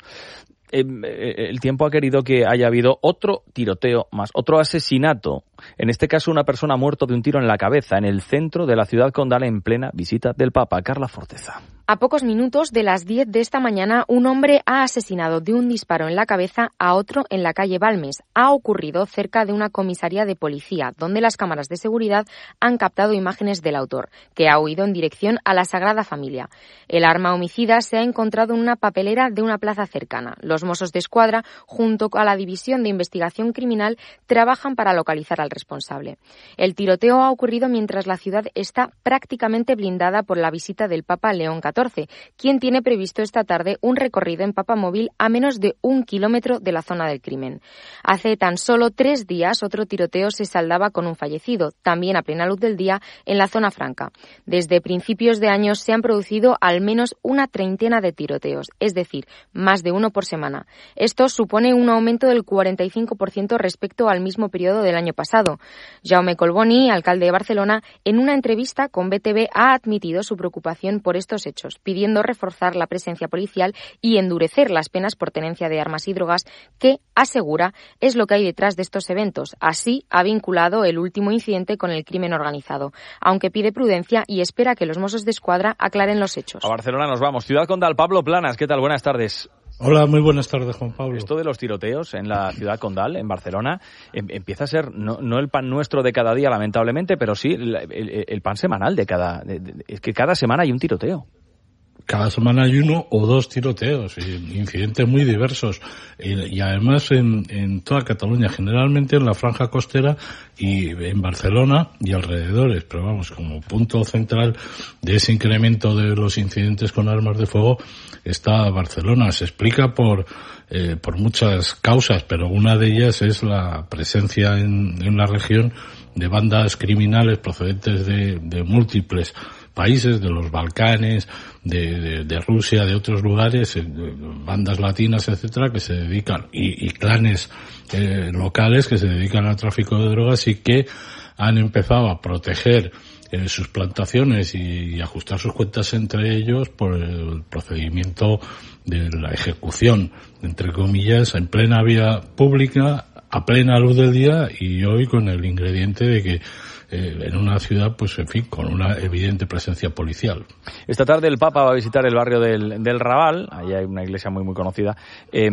El tiempo ha querido que haya habido otro tiroteo más, otro asesinato. En este caso, una persona ha muerto de un tiro en la cabeza en el centro de la ciudad condal en plena visita del Papa. Carla Forteza.
A pocos minutos de las diez de esta mañana, un hombre ha asesinado de un disparo en la cabeza a otro en la calle Balmes. Ha ocurrido cerca de una comisaría de policía, donde las cámaras de seguridad han captado imágenes del autor, que ha huido en dirección a la Sagrada Familia. El arma homicida se ha encontrado en una papelera de una plaza cercana. Los Mossos de Escuadra, junto a la División de Investigación Criminal, trabajan para localizar al responsable. El tiroteo ha ocurrido mientras la ciudad está prácticamente blindada por la visita del Papa León catorce, quien tiene previsto esta tarde un recorrido en papamóvil a menos de un kilómetro de la zona del crimen. Hace tan solo tres días otro tiroteo se saldaba con un fallecido, también a plena luz del día, en la zona franca. Desde principios de año se han producido al menos una treintena de tiroteos, es decir, más de uno por semana. Esto supone un aumento del cuarenta y cinco por ciento respecto al mismo periodo del año pasado. Jaume Colboni, alcalde de Barcelona, en una entrevista con B T V ha admitido su preocupación por estos hechos, pidiendo reforzar la presencia policial y endurecer las penas por tenencia de armas y drogas, que, asegura, es lo que hay detrás de estos eventos. Así ha vinculado el último incidente con el crimen organizado, aunque pide prudencia y espera que los Mossos de Escuadra aclaren los hechos.
A Barcelona nos vamos. Ciudad condal, Pablo Planas, ¿qué tal? Buenas tardes.
Hola, muy buenas tardes, Juan Pablo.
Esto de los tiroteos en la ciudad condal, en Barcelona, em, empieza a ser no, no el pan nuestro de cada día, lamentablemente, pero sí el, el, el pan semanal de cada... De, de, es que cada semana hay un tiroteo.
Cada semana hay uno o dos tiroteos, y incidentes muy diversos, y, y además en, en toda Cataluña, generalmente en la franja costera y en Barcelona y alrededores, pero vamos, como punto central de ese incremento de los incidentes con armas de fuego está Barcelona. Se explica por eh, por muchas causas, pero una de ellas es la presencia en, en la región de bandas criminales procedentes de, de múltiples países, de los Balcanes, de, de, de Rusia, de otros lugares, de bandas latinas, etcétera, que se dedican, y, y clanes eh, locales que se dedican al tráfico de drogas y que han empezado a proteger eh, sus plantaciones y, y ajustar sus cuentas entre ellos por el procedimiento de la ejecución, entre comillas, en plena vía pública, a plena luz del día, y hoy con el ingrediente de que Eh, en una ciudad, pues en fin, con una evidente presencia policial.
Esta tarde el Papa va a visitar el barrio del, del Raval, ahí hay una iglesia muy muy conocida. Eh,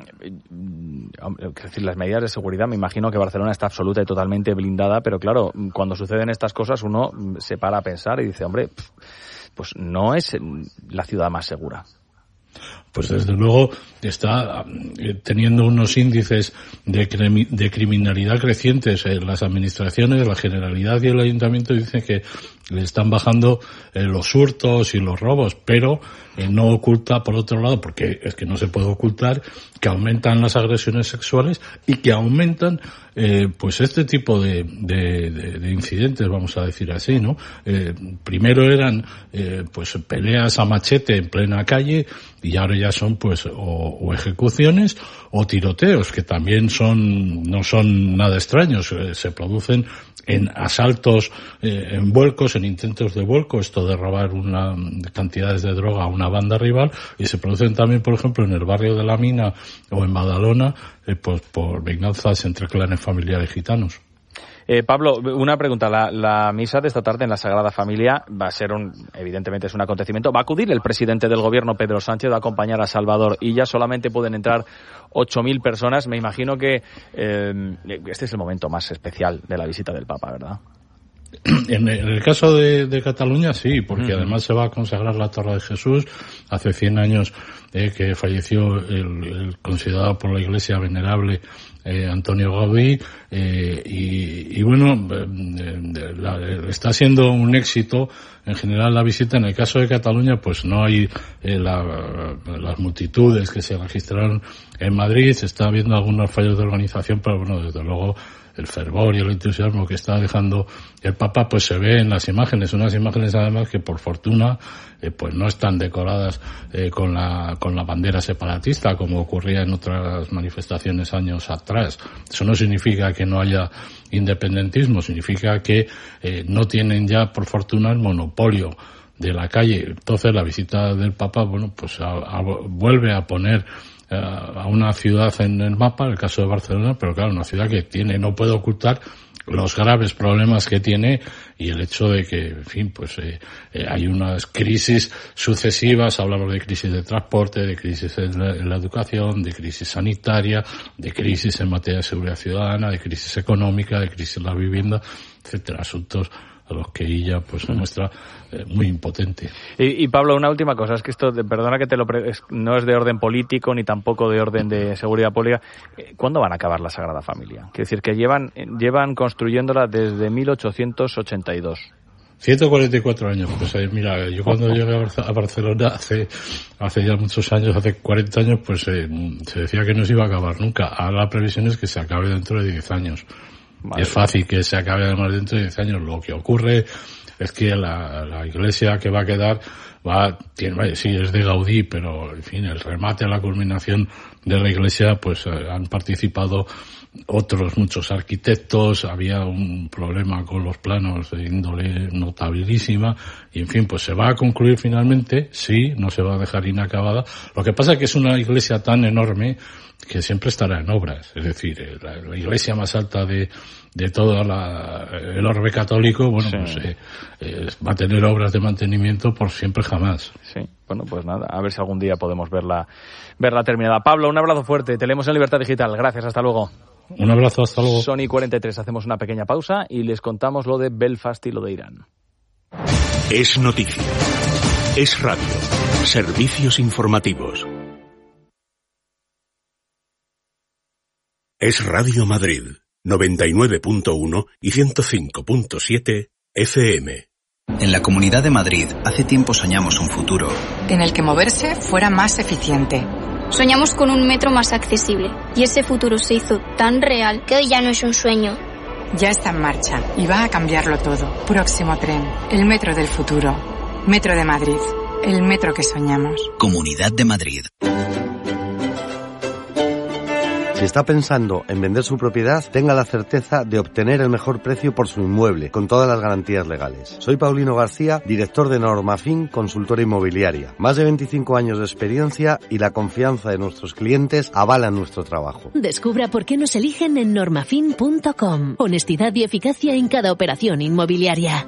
es decir, las medidas de seguridad, me imagino que Barcelona está absoluta y totalmente blindada, pero claro, cuando suceden estas cosas uno se para a pensar y dice, hombre, pues no es la ciudad más segura.
Pues desde luego está teniendo unos índices de, crimi- de criminalidad crecientes. Eh, las administraciones, la Generalidad y el Ayuntamiento dicen que le están bajando eh, los hurtos y los robos, pero eh, no oculta, por otro lado, porque es que no se puede ocultar, que aumentan las agresiones sexuales y que aumentan eh, pues este tipo de, de, de, de incidentes, vamos a decir así, ¿no? Eh, primero eran eh, pues peleas a machete en plena calle, y ahora ya son pues o, o ejecuciones o tiroteos, que también son no son nada extraños, eh, se producen en asaltos, eh, en vuelcos, en intentos de vuelco, esto de robar una cantidades de droga a una banda rival, y se producen también, por ejemplo, en el barrio de La Mina o en Badalona, eh, pues por venganzas entre clanes familiares gitanos.
Eh, Pablo, una pregunta. La, la misa de esta tarde en la Sagrada Familia va a ser un, evidentemente es un acontecimiento. ¿Va a acudir el presidente del gobierno, Pedro Sánchez, a acompañar a Salvador Illa? Solamente pueden entrar ocho mil personas. Me imagino que eh, este es el momento más especial de la visita del Papa, ¿verdad?
En el caso de, de Cataluña sí, porque uh-huh. además se va a consagrar la Torre de Jesús. Hace cien años eh, que falleció el, el considerado por la Iglesia venerable eh, Antonio Gaudí, eh, y, y bueno, eh, la, está siendo un éxito en general la visita. En el caso de Cataluña, pues no hay eh, la, las multitudes que se registraron en Madrid. Se está viendo algunos fallos de organización, pero bueno, desde luego el fervor y el entusiasmo que está dejando el Papa pues se ve en las imágenes, unas imágenes además que por fortuna eh, pues no están decoradas eh, con la con la bandera separatista como ocurría en otras manifestaciones años atrás. Eso no significa que no haya independentismo, significa que eh, no tienen ya por fortuna el monopolio de la calle. Entonces la visita del Papa, bueno, pues a, a, vuelve a poner a una ciudad en el mapa, el caso de Barcelona, pero claro, una ciudad que tiene, no puede ocultar los graves problemas que tiene y el hecho de que, en fin, pues eh, eh, hay unas crisis sucesivas. Hablamos de crisis de transporte, de crisis en la, en la educación, de crisis sanitaria, de crisis en materia de seguridad ciudadana, de crisis económica, de crisis en la vivienda, etcétera, asuntos a los que ella pues se muestra eh, muy impotente.
Y, y Pablo, una última cosa, es que esto, de, perdona que te lo pre, es, no es de orden político ni tampoco de orden de seguridad pública. ¿Cuándo van a acabar la Sagrada Familia? Quiero decir que llevan llevan construyéndola desde mil ochocientos ochenta y dos.
ciento cuarenta y cuatro años. Pues eh, mira, yo cuando llegué a Barcelona hace hace ya muchos años, hace cuarenta años, pues eh, se decía que no se iba a acabar nunca. Ahora la previsión es que se acabe dentro de diez años. Vale. Es fácil que se acabe además dentro de diez años. Lo que ocurre es que la, la iglesia que va a quedar va, tiene, sí, es de Gaudí, pero en fin, el remate, la culminación de la iglesia, pues eh, han participado otros muchos arquitectos. Había un problema con los planos de índole notabilísima y en fin, pues se va a concluir finalmente, sí, no se va a dejar inacabada. Lo que pasa es que es una iglesia tan enorme que siempre estará en obras, es decir, la, la iglesia más alta de de todo la, el orbe católico, bueno, sí. pues eh, eh, va a tener obras de mantenimiento por siempre jamás.
Sí, bueno, pues nada, a ver si algún día podemos verla verla terminada. Pablo, un abrazo fuerte, te leemos en Libertad Digital, gracias, hasta luego.
Un abrazo, hasta luego.
Sony cuarenta y tres, hacemos una pequeña pausa y les contamos lo de Belfast y lo de Irán.
Es noticia, es radio, servicios informativos. Es Radio Madrid, noventa y nueve punto uno y ciento cinco punto siete F M.
En la Comunidad de Madrid, hace tiempo soñamos un futuro
en el que moverse fuera más eficiente.
Soñamos con un metro más accesible y ese futuro se hizo tan real que hoy ya no es un sueño.
Ya está en marcha y va a cambiarlo todo. Próximo tren, el metro del futuro. Metro de Madrid, el metro que soñamos.
Comunidad de Madrid.
Si está pensando en vender su propiedad, tenga la certeza de obtener el mejor precio por su inmueble, con todas las garantías legales. Soy Paulino García, director de Normafin, consultora inmobiliaria. Más de veinticinco años de experiencia y la confianza de nuestros clientes avalan nuestro trabajo.
Descubra por qué nos eligen en normafin punto com. Honestidad y eficacia en cada operación inmobiliaria.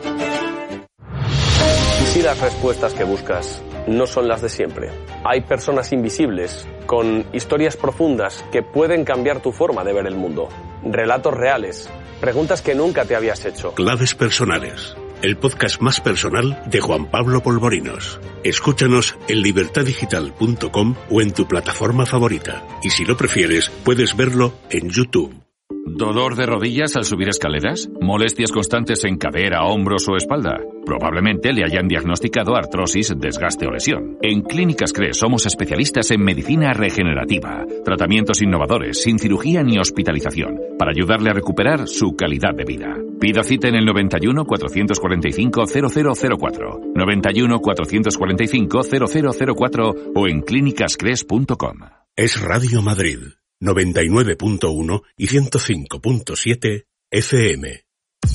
¿Y si las respuestas que buscas no son las de siempre? Hay personas invisibles con historias profundas que pueden cambiar tu forma de ver el mundo. Relatos reales, preguntas que nunca te habías hecho.
Claves personales, el podcast más personal de Juan Pablo Polvorinos. Escúchanos en libertad digital punto com o en tu plataforma favorita. Y si lo prefieres, puedes verlo en YouTube.
¿Dolor de rodillas al subir escaleras? ¿Molestias constantes en cadera, hombros o espalda? Probablemente le hayan diagnosticado artrosis, desgaste o lesión. En Clínicas CRES somos especialistas en medicina regenerativa, tratamientos innovadores, sin cirugía ni hospitalización, para ayudarle a recuperar su calidad de vida. Pida cita en el noventa y uno, cuatrocientos cuarenta y cinco, cero cero cero cuatro, noventa y uno, cuatrocientos cuarenta y cinco, cero cero cero cuatro o en clínicas cres punto com.
Es Radio Madrid, noventa y nueve punto uno y ciento cinco punto siete F M.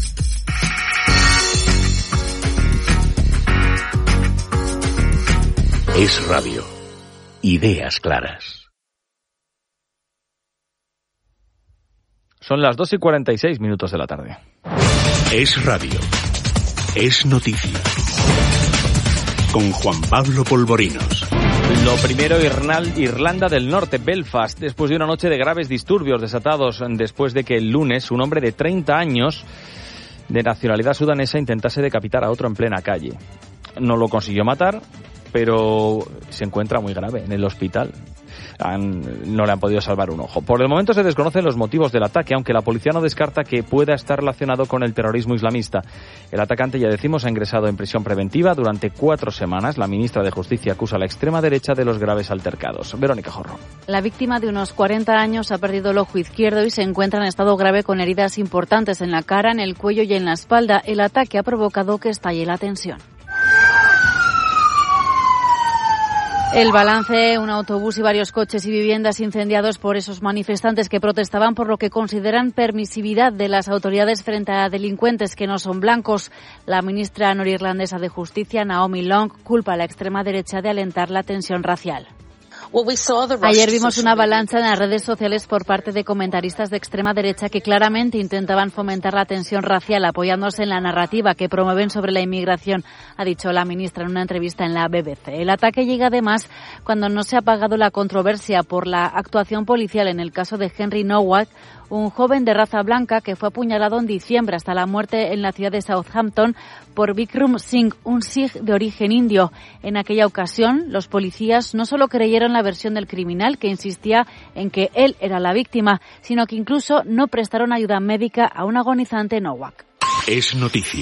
Es radio. Ideas claras.
Son las dos y cuarenta y seis minutos de la tarde.
Es radio. Es noticia. Con Juan Pablo Polvorinos.
Lo primero, Irlanda del Norte, Belfast, después de una noche de graves disturbios desatados después de que el lunes un hombre de treinta años de nacionalidad sudanesa intentase decapitar a otro en plena calle. No lo consiguió matar, pero se encuentra muy grave en el hospital. Han, no le han podido salvar un ojo. Por el momento se desconocen los motivos del ataque, aunque la policía no descarta que pueda estar relacionado con el terrorismo islamista. El atacante, ya decimos, ha ingresado en prisión preventiva durante cuatro semanas. La ministra de Justicia acusa a la extrema derecha de los graves altercados. Verónica Jorro.
La víctima de unos cuarenta años ha perdido el ojo izquierdo y se encuentra en estado grave con heridas importantes en la cara, en el cuello y en la espalda. El ataque ha provocado que estalle la tensión. El balance, un autobús y varios coches y viviendas incendiados por esos manifestantes que protestaban por lo que consideran permisividad de las autoridades frente a delincuentes que no son blancos. La ministra norirlandesa de Justicia, Naomi Long, culpa a la extrema derecha de alentar la tensión racial. Ayer vimos una avalancha en las redes sociales por parte de comentaristas de extrema derecha que claramente intentaban fomentar la tensión racial apoyándose en la narrativa que promueven sobre la inmigración, ha dicho la ministra en una entrevista en la B B C. El ataque llega además cuando no se ha apagado la controversia por la actuación policial en el caso de Henry Nowak, un joven de raza blanca que fue apuñalado en diciembre hasta la muerte en la ciudad de Southampton por Bikram Singh, un sikh de origen indio. En aquella ocasión, los policías no solo creyeron la versión del criminal, que insistía en que él era la víctima, sino que incluso no prestaron ayuda médica a un agonizante Nowak.
Es noticia.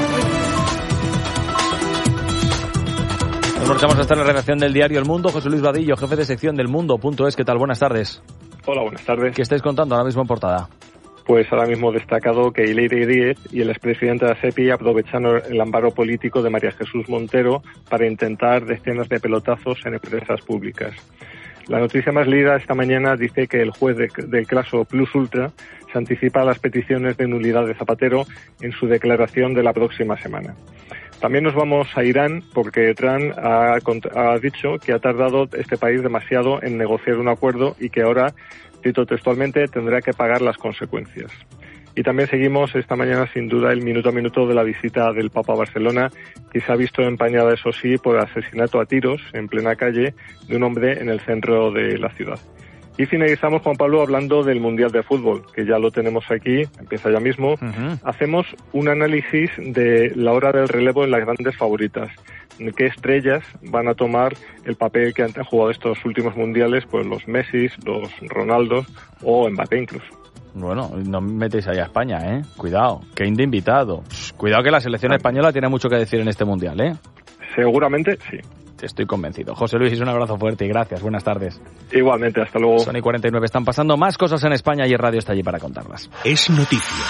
Nos marchamos hasta la redacción del diario El Mundo. José Luis Vadillo, jefe de sección del Mundo punto es. ¿Qué tal? Buenas tardes.
Hola, buenas tardes.
¿Qué estáis contando ahora mismo en portada?
Pues ahora mismo destacado que Leire Díez y el expresidente de la SEPI aprovecharon el amparo político de María Jesús Montero para intentar decenas de pelotazos en empresas públicas. La noticia más leída esta mañana dice que el juez de, del caso Plus Ultra se anticipa a las peticiones de nulidad de Zapatero en su declaración de la próxima semana. También nos vamos a Irán porque Trump ha, ha dicho que ha tardado este país demasiado en negociar un acuerdo y que ahora, cito textualmente, tendrá que pagar las consecuencias. Y también seguimos esta mañana sin duda el minuto a minuto de la visita del Papa a Barcelona, que se ha visto empañada, eso sí, por el asesinato a tiros en plena calle de un hombre en el centro de la ciudad. Y finalizamos, Juan Pablo, hablando del Mundial de Fútbol, que ya lo tenemos aquí, empieza ya mismo. Uh-huh. Hacemos un análisis de la hora del relevo en las grandes favoritas. ¿Qué estrellas van a tomar el papel que han jugado estos últimos mundiales? Pues los Messi, los Ronaldos o Mbappé incluso.
Bueno, no metéis ahí a España, ¿eh? Cuidado, que de invitado. Cuidado que la selección española tiene mucho que decir en este Mundial, ¿eh?
Seguramente sí.
Estoy convencido. José Luis, un abrazo fuerte y gracias. Buenas tardes.
Igualmente, hasta luego.
Son y cuarenta y nueve. Están pasando más cosas en España y el radio está allí para contarlas.
Es noticia.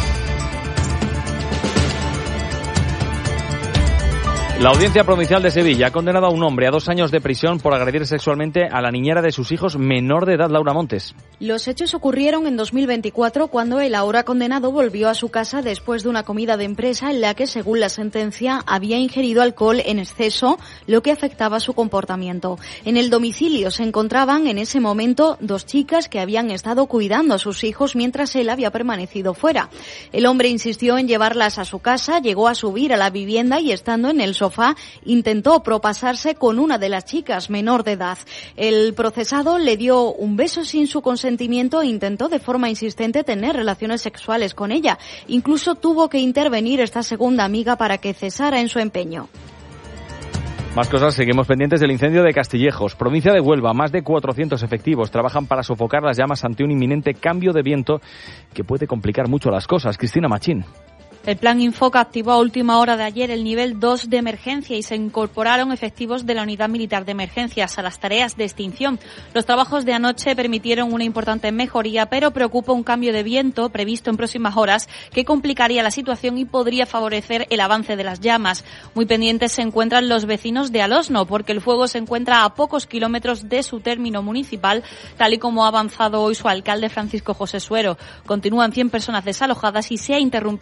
La Audiencia Provincial de Sevilla ha condenado a un hombre a dos años de prisión por agredir sexualmente a la niñera de sus hijos menor de edad, Laura Montes.
Los hechos ocurrieron en dos mil veinticuatro cuando el ahora condenado volvió a su casa después de una comida de empresa en la que, según la sentencia, había ingerido alcohol en exceso, lo que afectaba su comportamiento. En el domicilio se encontraban en ese momento dos chicas que habían estado cuidando a sus hijos mientras él había permanecido fuera. El hombre insistió en llevarlas a su casa, llegó a subir a la vivienda y, estando en el sofá, intentó propasarse con una de las chicas menor de edad. El procesado le dio un beso sin su consentimiento e intentó de forma insistente tener relaciones sexuales con ella. Incluso tuvo que intervenir esta segunda amiga para que cesara en su empeño.
Más cosas, seguimos pendientes del incendio de Castillejos, provincia de Huelva. Más de cuatrocientos efectivos trabajan para sofocar las llamas ante un inminente cambio de viento que puede complicar mucho las cosas. Cristina Machín.
El Plan Infoca activó a última hora de ayer el nivel dos de emergencia y se incorporaron efectivos de la Unidad Militar de Emergencias a las tareas de extinción. Los trabajos de anoche permitieron una importante mejoría, pero preocupa un cambio de viento previsto en próximas horas que complicaría la situación y podría favorecer el avance de las llamas. Muy pendientes se encuentran los vecinos de Alosno, porque el fuego se encuentra a pocos kilómetros de su término municipal, tal y como ha avanzado hoy su alcalde Francisco José Suero. Continúan cien personas desalojadas y se ha interrumpido la circulación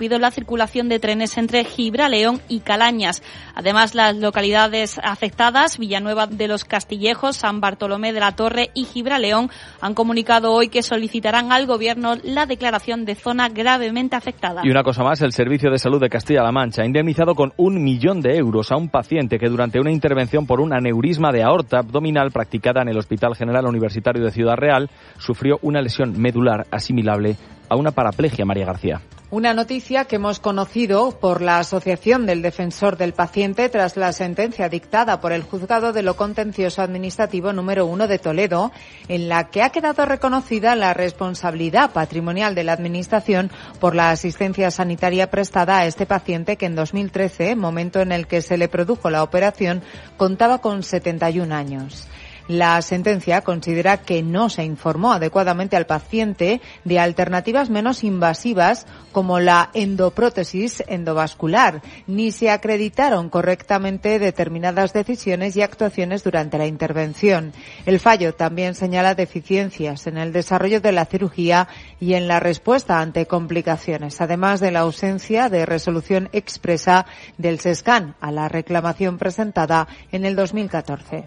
circulación de trenes entre Gibraleón y Calañas. Además, las localidades afectadas, Villanueva de los Castillejos, San Bartolomé de la Torre y Gibraleón, han comunicado hoy que solicitarán al Gobierno la declaración de zona gravemente afectada.
Y una cosa más, el Servicio de Salud de Castilla-La Mancha ha indemnizado con un millón de euros a un paciente que durante una intervención por un aneurisma de aorta abdominal practicada en el Hospital General Universitario de Ciudad Real sufrió una lesión medular asimilable a una paraplegia. María García.
Una noticia que hemos conocido por la Asociación del Defensor del Paciente tras la sentencia dictada por el Juzgado de lo Contencioso Administrativo número uno de Toledo, en la que ha quedado reconocida la responsabilidad patrimonial de la Administración por la asistencia sanitaria prestada a este paciente que en dos mil trece, momento en el que se le produjo la operación, contaba con setenta y un años. La sentencia considera que no se informó adecuadamente al paciente de alternativas menos invasivas como la endoprótesis endovascular, ni se acreditaron correctamente determinadas decisiones y actuaciones durante la intervención. El fallo también señala deficiencias en el desarrollo de la cirugía y en la respuesta ante complicaciones, además de la ausencia de resolución expresa del SESCAN a la reclamación presentada en el dos mil catorce.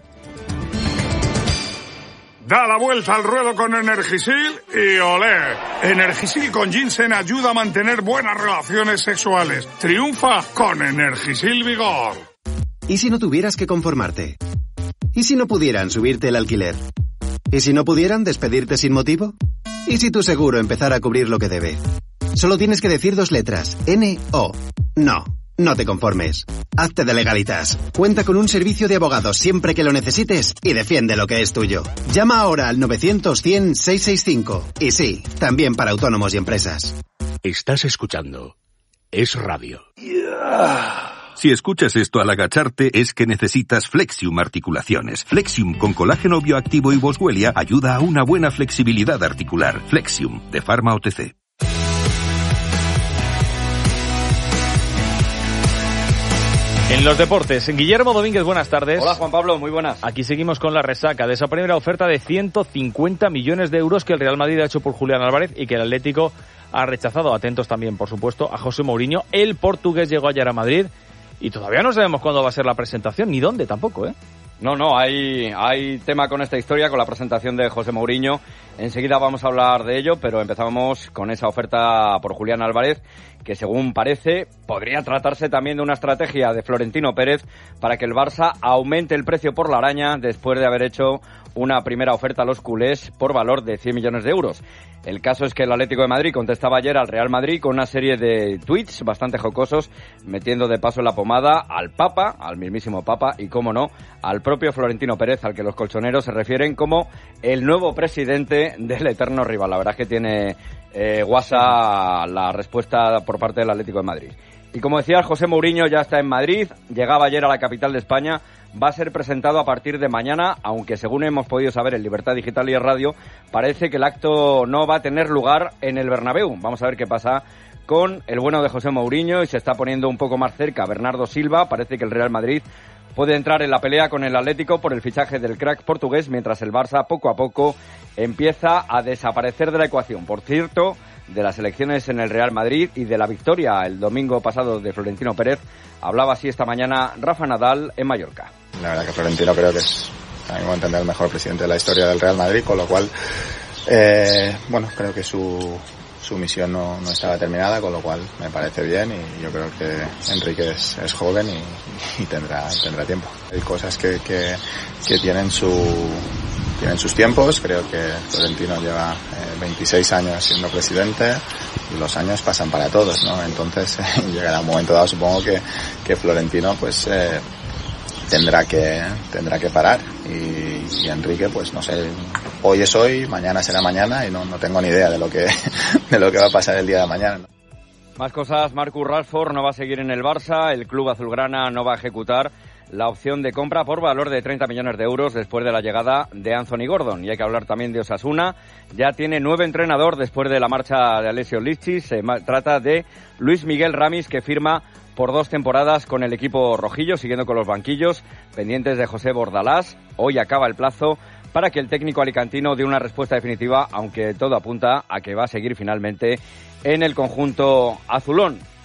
Da la vuelta al ruedo con Energisil y olé. Energisil con ginseng ayuda a mantener buenas relaciones sexuales. Triunfa con Energisil Vigor.
¿Y si no tuvieras que conformarte? ¿Y si no pudieran subirte el alquiler? ¿Y si no pudieran despedirte sin motivo? ¿Y si tu seguro empezara a cubrir lo que debe? Solo tienes que decir dos letras. N O. No. No te conformes. Hazte de Legalitas. Cuenta con un servicio de abogados siempre que lo necesites y defiende lo que es tuyo. Llama ahora al novecientos cien seiscientos sesenta y cinco. Y sí, también para autónomos y empresas.
Estás escuchando Es Radio. Yeah. Si escuchas esto al agacharte es que necesitas Flexium Articulaciones. Flexium con colágeno bioactivo y boswellia ayuda a una buena flexibilidad articular. Flexium de Pharma O T C.
En los deportes, Guillermo Domínguez, buenas tardes.
Hola Juan Pablo, muy buenas.
Aquí seguimos con la resaca de esa primera oferta de ciento cincuenta millones de euros que el Real Madrid ha hecho por Julián Álvarez y que el Atlético ha rechazado. Atentos también, por supuesto, a José Mourinho. El portugués llegó ayer a Madrid y todavía no sabemos cuándo va a ser la presentación, ni dónde tampoco, ¿eh?
No, no, hay, hay tema con esta historia, con la presentación de José Mourinho. Enseguida vamos a hablar de ello, pero empezamos con esa oferta por Julián Álvarez, que según parece podría tratarse también de una estrategia de Florentino Pérez para que el Barça aumente el precio por la araña después de haber hecho una primera oferta a los culés por valor de cien millones de euros. El caso es que el Atlético de Madrid contestaba ayer al Real Madrid con una serie de tweets bastante jocosos, metiendo de paso en la pomada al Papa, al mismísimo Papa, y cómo no, al propio Florentino Pérez, al que los colchoneros se refieren como el nuevo presidente del eterno rival. La verdad es que tiene eh, guasa la respuesta por parte del Atlético de Madrid. Y como decía, José Mourinho ya está en Madrid, llegaba ayer a la capital de España, va a ser presentado a partir de mañana, aunque según hemos podido saber en Libertad Digital y en Radio, parece que el acto no va a tener lugar en el Bernabéu. Vamos a ver qué pasa con el bueno de José Mourinho y se está poniendo un poco más cerca Bernardo Silva. Parece que el Real Madrid puede entrar en la pelea con el Atlético por el fichaje del crack portugués, mientras el Barça poco a poco empieza a desaparecer de la ecuación. Por cierto, de las elecciones en el Real Madrid y de la victoria el domingo pasado de Florentino Pérez, hablaba así esta mañana Rafa Nadal en Mallorca.
La verdad que Florentino creo que es, a mi modo de entender, el mejor presidente de la historia del Real Madrid, con lo cual, eh, bueno, creo que su, su misión no, no estaba terminada, con lo cual me parece bien y yo creo que Enrique es, es joven y, y tendrá, tendrá tiempo. Hay cosas que, que, que tienen su... tienen sus tiempos. Creo que Florentino lleva eh, veintiséis años siendo presidente y los años pasan para todos, ¿no? Entonces eh, llegará un momento dado, supongo que, que Florentino pues eh, tendrá que tendrá que parar y, y Enrique pues no sé, hoy es hoy, mañana será mañana y no, no tengo ni idea de lo que de lo que va a pasar el día de mañana.
Más cosas, Marcus Rashford no va a seguir en el Barça, el club azulgrana no va a ejecutar la opción de compra por valor de treinta millones de euros después de la llegada de Anthony Gordon. Y hay que hablar también de Osasuna. Ya tiene nuevo entrenador después de la marcha de Alessio Lichis. Se trata de Luis Miguel Ramis, que firma por dos temporadas con el equipo rojillo, siguiendo con los banquillos, pendientes de José Bordalás. Hoy acaba el plazo para que el técnico alicantino dé una respuesta definitiva, aunque todo apunta a que va a seguir finalmente en el conjunto azulón.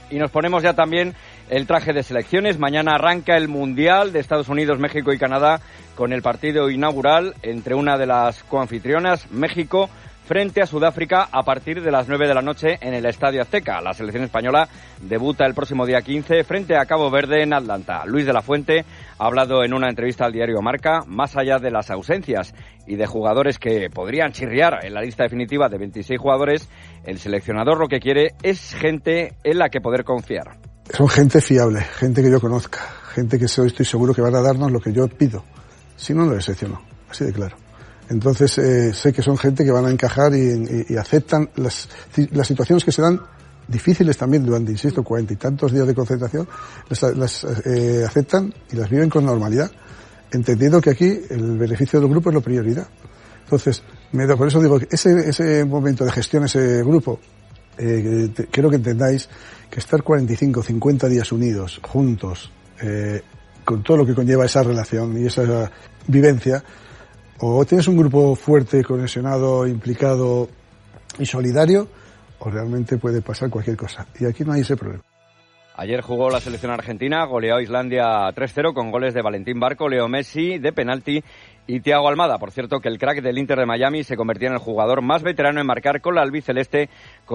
Y nos ponemos ya también el traje de selecciones. Mañana arranca el Mundial de Estados Unidos, México y Canadá con el partido inaugural entre una de las coanfitrionas, México, frente a Sudáfrica a partir de las nueve de la noche en el Estadio Azteca. La selección española debuta el próximo día quince frente a Cabo Verde en Atlanta. Luis de la Fuente ha hablado en una entrevista al diario Marca, más allá de las ausencias y de jugadores que podrían chirriar en la lista definitiva de veintiséis jugadores, el seleccionador lo que quiere es gente en la que poder confiar.
Son gente fiable, gente que yo conozca, gente que estoy seguro que van a darnos lo que yo pido. Si no, no les selecciono, así de claro. Entonces eh, sé que son gente que van a encajar y, y, y aceptan las, las situaciones que se dan difíciles también durante, insisto, cuarenta y tantos días de concentración, las, las eh, aceptan y las viven con normalidad, entendiendo que aquí el beneficio del grupo es la prioridad. Entonces, me da, por eso digo que ese, ese momento de gestión, ese grupo, eh, te, quiero que entendáis que estar cuarenta y cinco, cincuenta días unidos, juntos, eh, con todo lo que conlleva esa relación y esa vivencia, o tienes un grupo fuerte, cohesionado, implicado y solidario, o realmente puede pasar cualquier cosa. Y aquí no hay ese problema.
Ayer jugó la selección argentina, goleó a Islandia tres cero con goles de Valentín Barco, Leo Messi de penalti y Thiago Almada. Por cierto, que el crack del Inter de Miami se convertía en el jugador más veterano en marcar con la albiceleste.